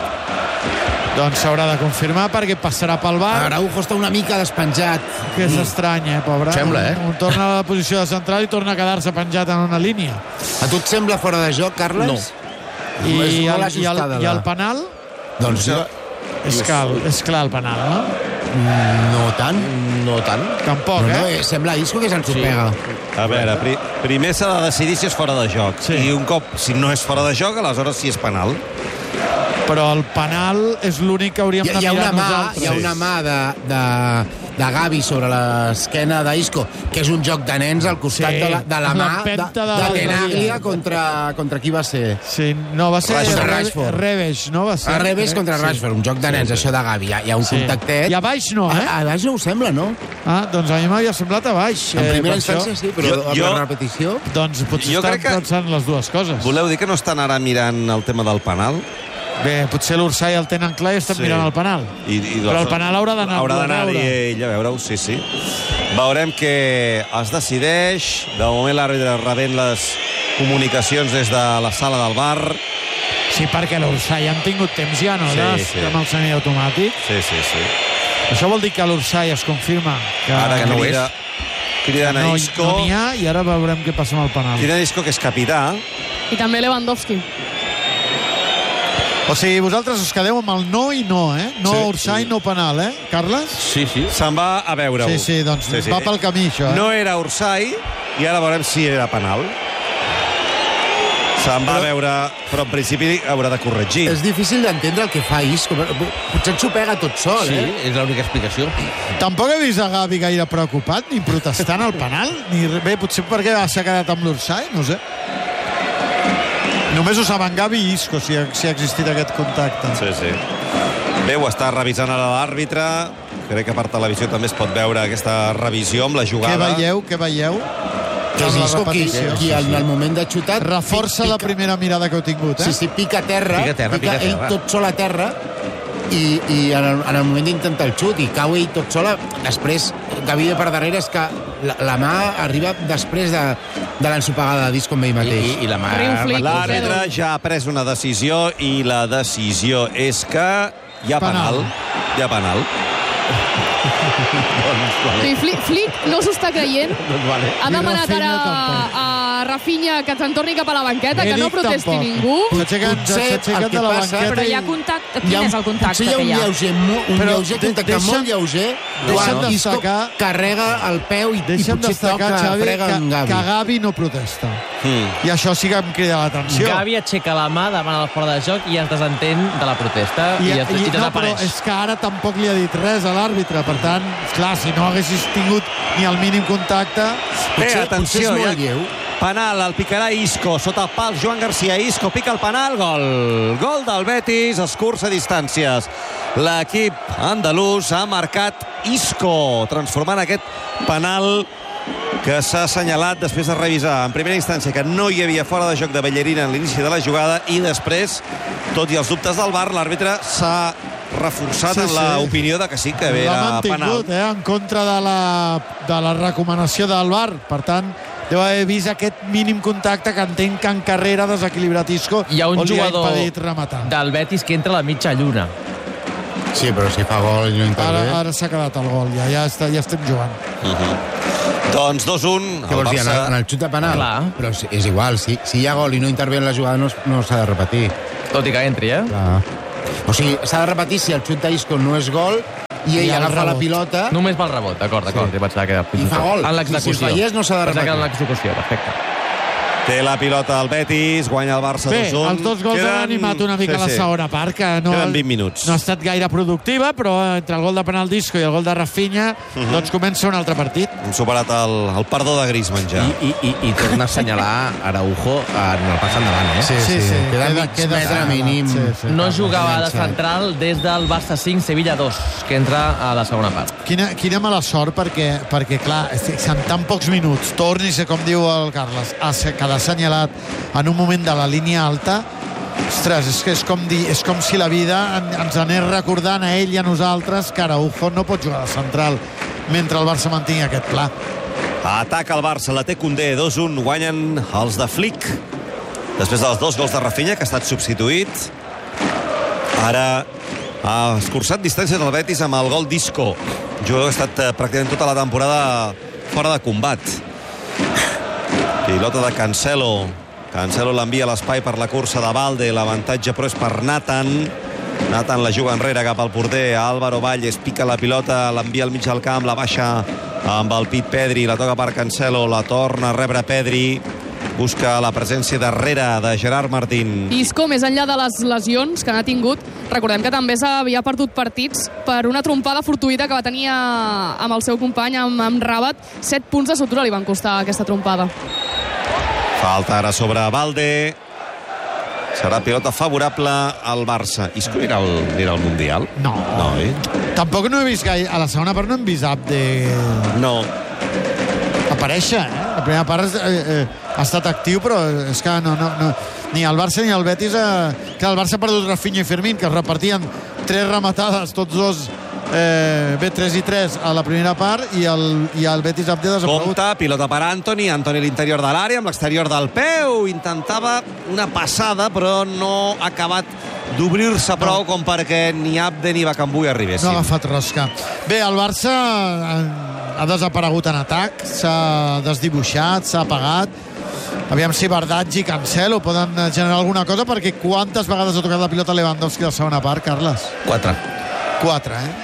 Doncs s'haurà de confirmar perquè passarà pel V A R. Araujo està una mica despenjat. Que és mm. estrany, eh, pobre. Sembla, eh? Un torna a la posició de central i torna a quedar-se penjat en una línia. A tu et sembla fora de joc, Carles? No. I, el, i, el, I el penal? Doncs jo... És, cal, és clar el penal, no? No tant. No tant. Tampoc, no, no, eh? Sembla Isco que s'ensopega. Sí. A veure, pri primer s'ha de decidir si és fora de joc. Sí. I un cop, si no és fora de joc, aleshores sí és penal. Però el penal és l'únic que hauríem de mirar nosaltres. Hi ha una mà de, de, de Gavi sobre l'esquena d'Isco, que és un joc de nens al costat sí. de, la, de la mà de, de, de Tenaglia contra, contra qui va ser? Sí, no, va ser Rashford. Reves, no? Va ser, a Reves contra sí. Rashford, un joc de nens, sí, sí. això de Gavi. Hi ha, hi ha un sí. contactet. I a baix no, eh? A, a baix no ho sembla, no? Ah, doncs a mi m'havia semblat a baix. En primera eh, instància sí, però jo, jo, la repetició... Doncs potser estan pensant les dues coses. Voleu dir que no estan ara mirant el tema del penal? Bé, potser l'Ursay el tenen clar i estan sí. mirant el penal. I, i però el penal haurà d'anar haurà d'anar i ell a veure-ho, sí, sí. Veurem que es decideix. De moment l'àrbitre rebent les comunicacions des de la sala del V A R. Sí, perquè l'Ursay han tingut temps ja, no? Sí, sí. Amb el semiautomàtic. Sí, sí, sí. Això vol dir que l'Ursay es confirma que, ara que no crida, criden a no, Isco. No n'hi ha, i ara veurem què passa amb el penal. Criden a Isco, que és capità. I també Lewandowski. O sigui, vosaltres us quedeu amb el no i no, eh? No sí. Ursay, no penal, eh? Carles? Sí, sí. Se'n va a veure-ho. Sí, sí, doncs sí, sí. va pel camí, això. Eh? No era Ursay, i ara veurem si era penal. Se'n va a veure, però en principi haurà de corregir. És difícil d'entendre el que fa Isco. Potser s'ho pega tot sol, sí, eh? Sí, és l'única explicació. Tampoc he vist a Gavi gaire preocupat, ni protestant al penal, ni bé, potser perquè s'ha quedat amb l'Ursay, no sé. Només ho saben Gavi i Isco, si ha, si ha existit aquest contacte. Sí, sí. Bé, ho està revisant ara l'àrbitre. Crec que per televisió també es pot veure aquesta revisió amb la jugada. Què veieu? Què veieu? Que és Isco qui, qui en el moment de xutar... Reforça pica, la primera mirada que heu tingut, eh? Sí, sí, pica a terra. Pica a terra, pica, pica a terra. Ell tot sol a terra. I, i en, el, en el moment d'intentar el xut i cau ell tot sola, després Gavi de per darrere, és que la, la mà arriba després de, de l'ensopegada de disc com ell mateix. I, i la mà... L'àrbitre ja ha pres una decisió i la decisió és que hi ha penal. Hi ha penal. Sí, Flick, Flick no s'ho està creient. Vale. Ha demanat ara a Rafinha que se'n torni cap a la banqueta, que no protesti tampoc. Ningú. S'aixequen de la banqueta. Però hi ha contacte. Quin és el contacte que hi ha? Un lleuger, un lleuger contacte molt lleuger. Deixa'm destacar... Carrega el peu i, i potser toca, frega en Gavi. Que Gavi no protesta. I això sí que em crida l'atenció. Gavi aixeca la mà, demana el fora de joc i es desentén de la protesta i, i, i, i desapareix. No, però és que ara tampoc li ha dit res a l'àrbitre. Per tant, clar, si no haguessis tingut ni el mínim contacte... Bé, atenció, potser és molt lleu. Penal, el picarà Isco, sota el pal Joan García. Isco pica el penal, gol. Gol del Betis, escurça distàncies. L'equip andalús ha marcat Isco, transformant aquest penal que s'ha assenyalat després de revisar en primera instància que no hi havia fora de joc de Bellerín en l'inici de la jugada i després, tot i els dubtes del V A R, l'àrbitre s'ha reforçat sí, en l'opinió de que sí que era penal. Eh, en contra de la, de la recomanació del V A R. Per tant, deu haver vist aquest mínim contacte que entenc que en carrera ha desequilibrat Isco. Hi ha un jugador rematar. del Betis que entra a la mitja lluna. Sí, però si fa gol i no intervé... Ara, ara s'ha quedat el gol, ja, ja, està, ja estem jugant. Uh -huh. Doncs dos un. Què vols dir, en el, en el xut de penal? Clar. Però és igual, si, si hi ha gol i no intervé en la jugada no, no s'ha de repetir. Tot i que entri, eh? Clar. O sigui, s'ha de repetir si el xut d'Isco no és gol i ell I agafa la pilota... Només pel rebot, d'acord, d'acord. Sí. I fa gol. En l'execució. I si fallés no s'ha de repetir. En l'execució, perfecte. Té la pilota el Betis, guanya el Barça Bé, dos un. els dos gols Queden... han animat una mica sí, sí. la segona part, que no, Queden vint minuts. no ha estat gaire productiva, però entre el gol de penal d'Isco i el gol de Rafinha, uh -huh. doncs comença un altre partit. Hem superat el, el perdó de Griezmann ja. I, i, i torna a assenyalar Araujo en el pas endavant, eh? Sí, sí. sí. Queda, queda, queda metre mínim. Sí, sí. No jugava de central des del Barça cinc, Sevilla dos, que entra a la segona part. Quina, quina mala sort, perquè, perquè clar, en tan pocs minuts, tornis, com diu el Carles, a quedar assenyalat en un moment de la línia alta. Ostres, és que és com, dir, és com si la vida ens anés recordant a ell i a nosaltres que Araujo no pot jugar de central mentre el Barça mantingui aquest pla. Ataca el Barça, la té Koundé, dos un, guanyen els de Flick. Després dels dos gols de Rafinha, que ha estat substituït. Ara ha escurçat distàncies del Betis amb el gol d'Isco. Jugador que ha estat pràcticament tota la temporada fora de combat. Pilota de Cancelo. Cancelo l'envia a l'espai per la cursa de Valde. L'avantatge, però, és per Nathan. Nathan la juga enrere cap al porter. Álvaro Valles pica la pilota, l'envia al mig del camp, la baixa amb el pit Pedri, la toca per Cancelo, la torna a rebre Pedri. Busca la presència darrere de Gerard Martín. Isco, més enllà de les lesions que n'ha tingut, recordem que també s'havia perdut partits per una trompada fortuïta que va tenir amb el seu company, amb, amb Rabat. Set punts de sutura li van costar aquesta trompada. Falta ara sobre Valde. Serà pilota favorable al Barça. Isco anirà al, anirà al Mundial? No. No, eh? Tampoc no he vist gaire. A la segona part no hem vist Abde... No. Aparèixer, eh? La primera part eh, eh, ha estat actiu, però és que no, no, no. Ni el Barça ni el Betis... Eh, que el Barça ha perdut Rafinha i Fermín, que es repartien tres rematades, tots dos... Eh, bé, tres i tres a la primera part i el, i el Betis Abde desaparegut. Compte, pilota per Antoni, Antoni a l'interior de l'àrea amb l'exterior del peu, intentava una passada però no ha acabat d'obrir-se no. prou com perquè ni Abde ni Bakambu hi arribessin. No ha agafat rosca. Bé, el Barça ha desaparegut en atac, s'ha desdibuixat, s'ha apagat. Aviam si Bardaggi i Cancelo poden generar alguna cosa, perquè quantes vegades ha tocat la pilota Lewandowski a la segona part, Carles? Quatre. Quatre, eh?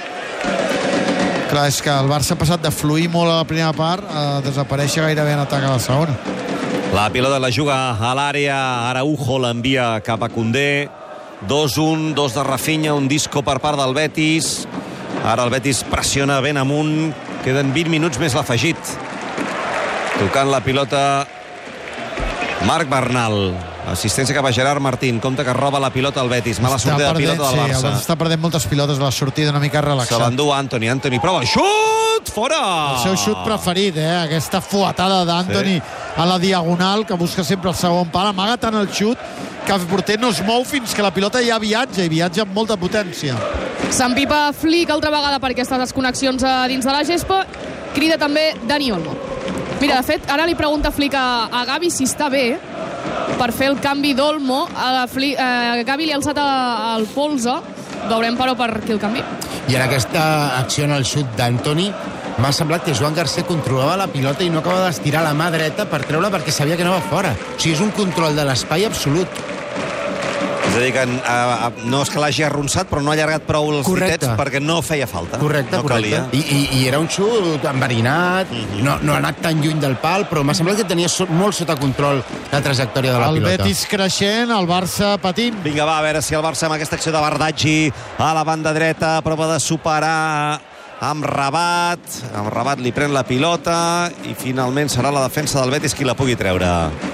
Clar, és que el Barça ha passat de fluir molt a la primera part a desaparèixer gairebé en atac a la segona. La pilota la juga a l'àrea, Araujo l'envia cap a Koundé. dos un, dos de Rafinha, un disco per part del Betis. Ara el Betis pressiona ben amunt. Queden vint minuts més l'afegit. Tocant la pilota Marc Bernal. Assistència cap a Gerard Martín. Compte que roba la pilota al Betis. Mala sortida de pilota del Barça. Sí, el Barça està perdent moltes pilotes a la sortida, una mica relaxat. Se l'endú Antoni. Antoni prova el xut! Fora! El seu xut preferit, eh? Aquesta fuetada d'Antoni sí. a la diagonal, que busca sempre el segon pal. Amaga tant el xut que el porter no es mou fins que la pilota ja viatja, i viatja amb molta potència. S'empipa Flick altra vegada per aquestes desconnexions a dins de la gespa. Crida també Dani Olmo. Mira, de fet, ara li pregunta Flick a, a Gavi si està bé per fer el canvi d'Olmo. A Flick, a Gavi li ha alçat el polze. Veurem, però, per qui el canvi. I en aquesta acció en el xut d'Antoni m'ha semblat que Joan García controlava la pilota i no acaba d'estirar la mà dreta per treure perquè sabia que anava fora. O sigui, és un control de l'espai absolut. És a dir, que uh, no és que l'hagi arronsat, però no ha allargat prou els ditets perquè no feia falta. Correcte, no correcte. I, i, I era un xut enverinat, mm-hmm. no, no ha anat tan lluny del pal, però m'ha semblat que tenia so, molt sota control la trajectòria de la el pilota. El Betis creixent, el Barça patint. Vinga, va, a veure si el Barça amb aquesta acció de Bardaggi a la banda dreta prova de superar amb Rabat. Amb Rabat li pren la pilota i finalment serà la defensa del Betis qui la pugui treure.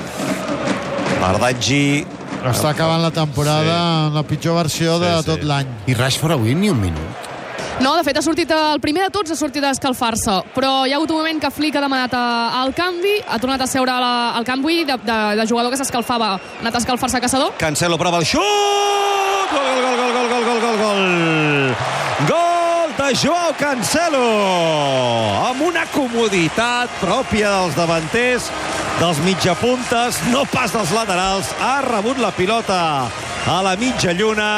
Bardaggi... Està acabant la temporada en la pitjor versió de tot l'any. I Rashford avui ni un minut. No, de fet, ha sortit el primer de tots, ha sortit a escalfar-se, però hi ha hagut un moment que Flick ha demanat el canvi, ha tornat a seure al canvi de, de, de jugador que s'escalfava, ha anat a escalfar-se a Caçador. Cancelo prova el xut! Gol, gol, gol, gol, gol, gol, gol, gol! Gol de Joao Cancelo! Amb una comoditat pròpia dels davanters, dels mitjapuntes, no pas dels laterals. Ha rebut la pilota a la mitja lluna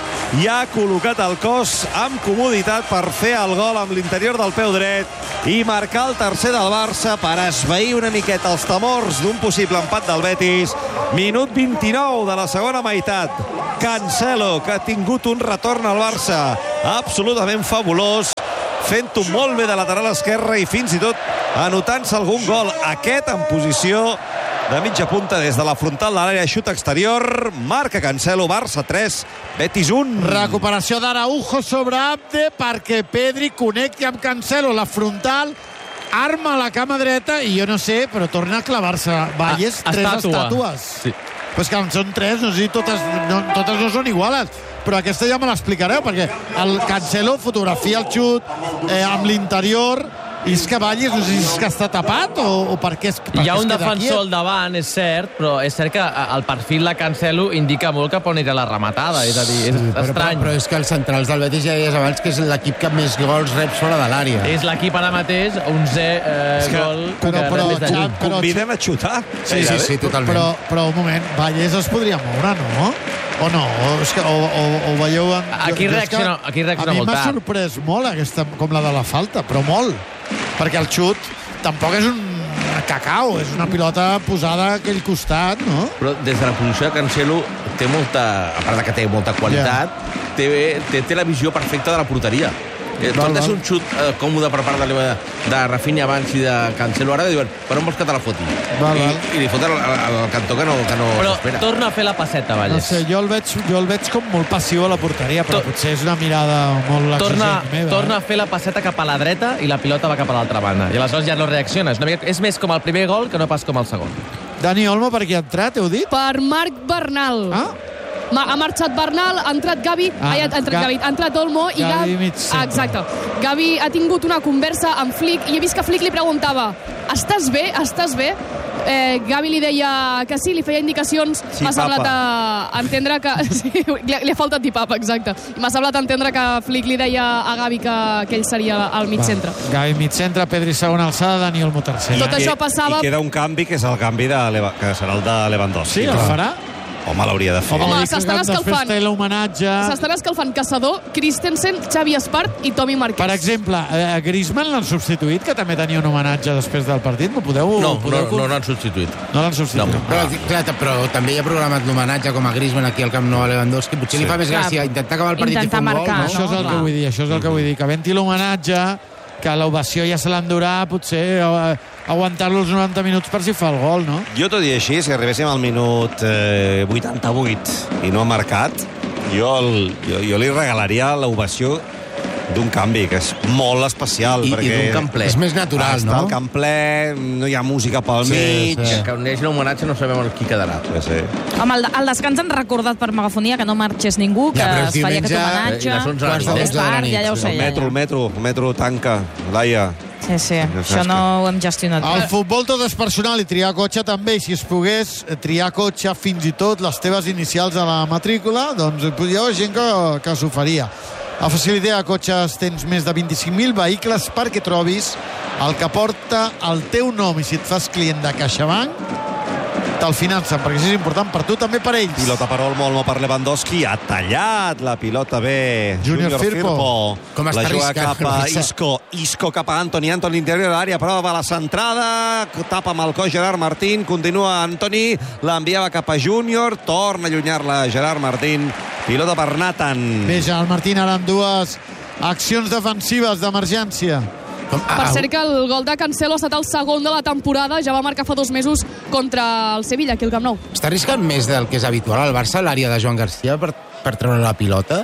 i ha col·locat el cos amb comoditat per fer el gol amb l'interior del peu dret i marcar el tercer del Barça per esvair una miqueta els temors d'un possible empat del Betis. Minut vint-i-nou de la segona meitat. Cancelo, que ha tingut un retorn al Barça absolutament fabulós, fent-ho molt bé de lateral esquerre i fins i tot anotant-se algun gol. Aquest en posició de mitja punta des de la frontal de l'àrea, xut exterior, marca Cancelo, Barça tres, Betis un. Recuperació d'Araujo sobre Abde perquè Pedri connecti amb Cancelo, la frontal, arma la cama dreta i jo no sé, però torna a clavar-se Valles, A, tres estàtua. estàtues. Sí. Pues que en són tres, no sé si totes no, totes no són iguales, però aquesta ja me l'explicareu, perquè el Cancelo fotografia el xut eh, amb l'interior, i és que Valles, no sé si és que està tapat o, o per què és, per Hi ha què un es queda defensor al quiet. davant, és cert, però és cert que el perfil de Cancelo indica molt cap on era la rematada, és a dir, és Sí, però, estrany. Però, però és que els centrals del Betis ja deies abans que és l'equip que més gols rep fora de l'àrea. És l'equip ara mateix, onzè eh, És que- gol però- que però, rep des de Xavi, lluny. però- Conviden a xutar. Sí, sí, sí, totalment. Però, però un moment, Valles es podria moure, no? O no? O, és que, o, o, o veieu... En... Aquí jo- jo és reacciona- que aquí reacciona A mi molt m'ha tard. sorprès molt aquesta, com la de la falta, però molt. Perquè el xut tampoc és un cacau, és una pilota posada a aquell costat, no? Però des de la posició de Cancelo té molta, a part de que té molta qualitat, yeah. té, té, té la visió perfecta de la porteria. Eh, Val, Tot de val. ser un xut eh, còmode per part de, de Rafinha abans i de Cancelo ara, diuen, per on vols que te la foti? Val, I, val. I li foten al, al, al cantó que no, que no Però s'espera. torna a fer la passeta, No Valles. sé, jo el veig, jo el veig com molt passiu a la porteria, però Tor- potser és una mirada molt Torna, exigent meva. torna a fer la passeta cap a la dreta i la pilota va cap a l'altra banda. I aleshores ja no reacciona. És, una mica, és més com el primer gol que no pas com el segon. Dani Olmo, per qui ha entrat, heu dit? Per Marc Bernal. Ah? Ma, ha marxat Bernal, ha entrat Gavi, Ah, ai, ha entrat Ga- Gavi, ha entrat Olmo i Gavi Gavi... mig centre. Ah, exacte. Gavi ha tingut una conversa amb Flick i he vist que Flick li preguntava estàs bé? Estàs bé? Eh, Gavi li deia que sí, li feia indicacions. Sí, M'ha semblat papa. a entendre que... Sí, li, li ha faltat dir papa, exacte. I m'ha semblat entendre que Flick li deia a Gavi que, que ell seria al mig centre. Gavi mig centre, Pedri segona alçada, Dani Olmo tercera. Tot això passava... I queda un canvi que és el canvi de Leva, que serà el de Lewandowski. Sí, el farà? Home, l'hauria de fer. Home, dic que s'estan després escalfant. té l'homenatge. S'estan escalfant Caçador, Christensen, Xavi Espart i Tomi Marquès. Per exemple, a Griezmann l'han substituït, que també tenia un homenatge després del partit. M'ho podeu... No, podeu no, no l'han substituït. No l'han substituït. No. Però, clar, però també hi ha programat l'homenatge com a Griezmann aquí al Camp Nou a Lewandowski. Potser Sí. li fa més Clar, gràcia intentar acabar el partit i fer intentar un gol, marcar, no? no? Això és el clar. que vull dir, això és el que vull dir. Que venti l'homenatge, que l'ovació ja se l'endurà, potser eh, aguantar-lo els noranta minuts per si fa el gol, no? Jo t'ho dic així, si arribéssim al minut eh, vuitanta-vuit i no ha marcat, jo, el, jo, jo li regalaria l'ovació d'un canvi, que és molt especial. I, i perquè d'un camp ple. És més natural, està no? el camp ple, no hi ha música pel Sí, mig. sí. Que on hi hagi l'homenatge no sabem qui quedarà. Sí, sí. Home, el, el descans han recordat per megafonia que no marxés ningú, que Ja, però és es faria aquest diumenge, homenatge. i les onze de la nit, Quarts eh? de tard, ja, ja ho sé. El Ja, metro, el ja. metro, el metro tanca, Laia. Sí, sí, això no ho hem gestionat. Al futbol tot és personal i triar cotxe també, i si es pogués eh, triar cotxe fins i tot les teves inicials a la matrícula, doncs hi ha gent que, que s'ho faria. A Facilité de Cotxes tens més de vint-i-cinc mil vehicles perquè trobis el que porta el teu nom, i si et fas client de CaixaBank te'l financen, perquè això és important per tu, també per ells. Pilota per Olmo, Olmo per Lewandowski, ha tallat la pilota bé. Júnior Firpo. Com està la juga arriscant cap el a Barça. Isco, Isco cap a Antoni, Antoni l'interior de l'àrea, prova la centrada, tapa amb el cos Gerard Martín, continua Antoni, l'enviava cap a Júnior, torna a allunyar-la Gerard Martín, pilota per Nathan. Bé, Gerard Martín ara amb dues accions defensives d'emergència. Com, Per ah, cert que el gol de Cancelo ha estat el segon de la temporada, ja va marcar fa dos mesos contra el Sevilla, aquí al Camp Nou. està arriscant més del que és habitual al Barça, a l'àrea de Joan Garcia, per, per treure la pilota?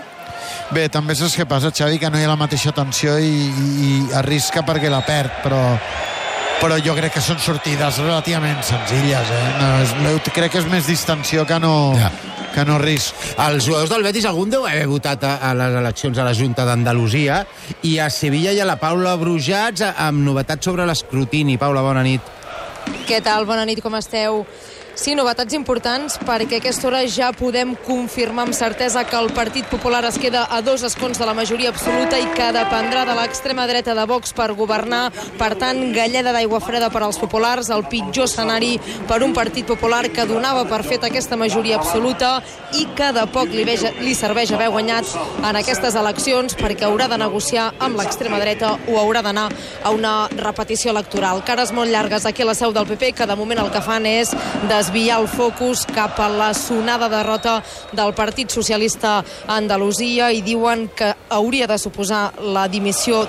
Bé, també saps què passa, Xavi, que no hi ha la mateixa tensió i, i, i arrisca perquè la perd, però però jo crec que són sortides relativament senzilles, eh? No, és, crec que és més distensió que no, ja. que no risc. Els jugadors del Betis, algun deu haver votat a, a les eleccions a la Junta d'Andalusia, i a Sevilla hi ha la Paula Brujats amb novetats sobre l'escrutini. Paula, bona nit. Què tal? Bona nit, com esteu? Sí, novetats importants, perquè a aquesta hora ja podem confirmar amb certesa que el Partit Popular es queda a dos escons de la majoria absoluta i que dependrà de l'extrema dreta de Vox per governar. Per tant, galleda d'aigua freda per als populars, el pitjor escenari per un Partit Popular que donava per fet aquesta majoria absoluta i que de poc li, veja, li serveix haver guanyat en aquestes eleccions, perquè haurà de negociar amb l'extrema dreta o haurà d'anar a una repetició electoral. Cares molt llargues aquí a la seu del P P, que de moment el que fan és desviar el focus cap a la sonada derrota del Partit Socialista a Andalusia i diuen que hauria de suposar la dimissió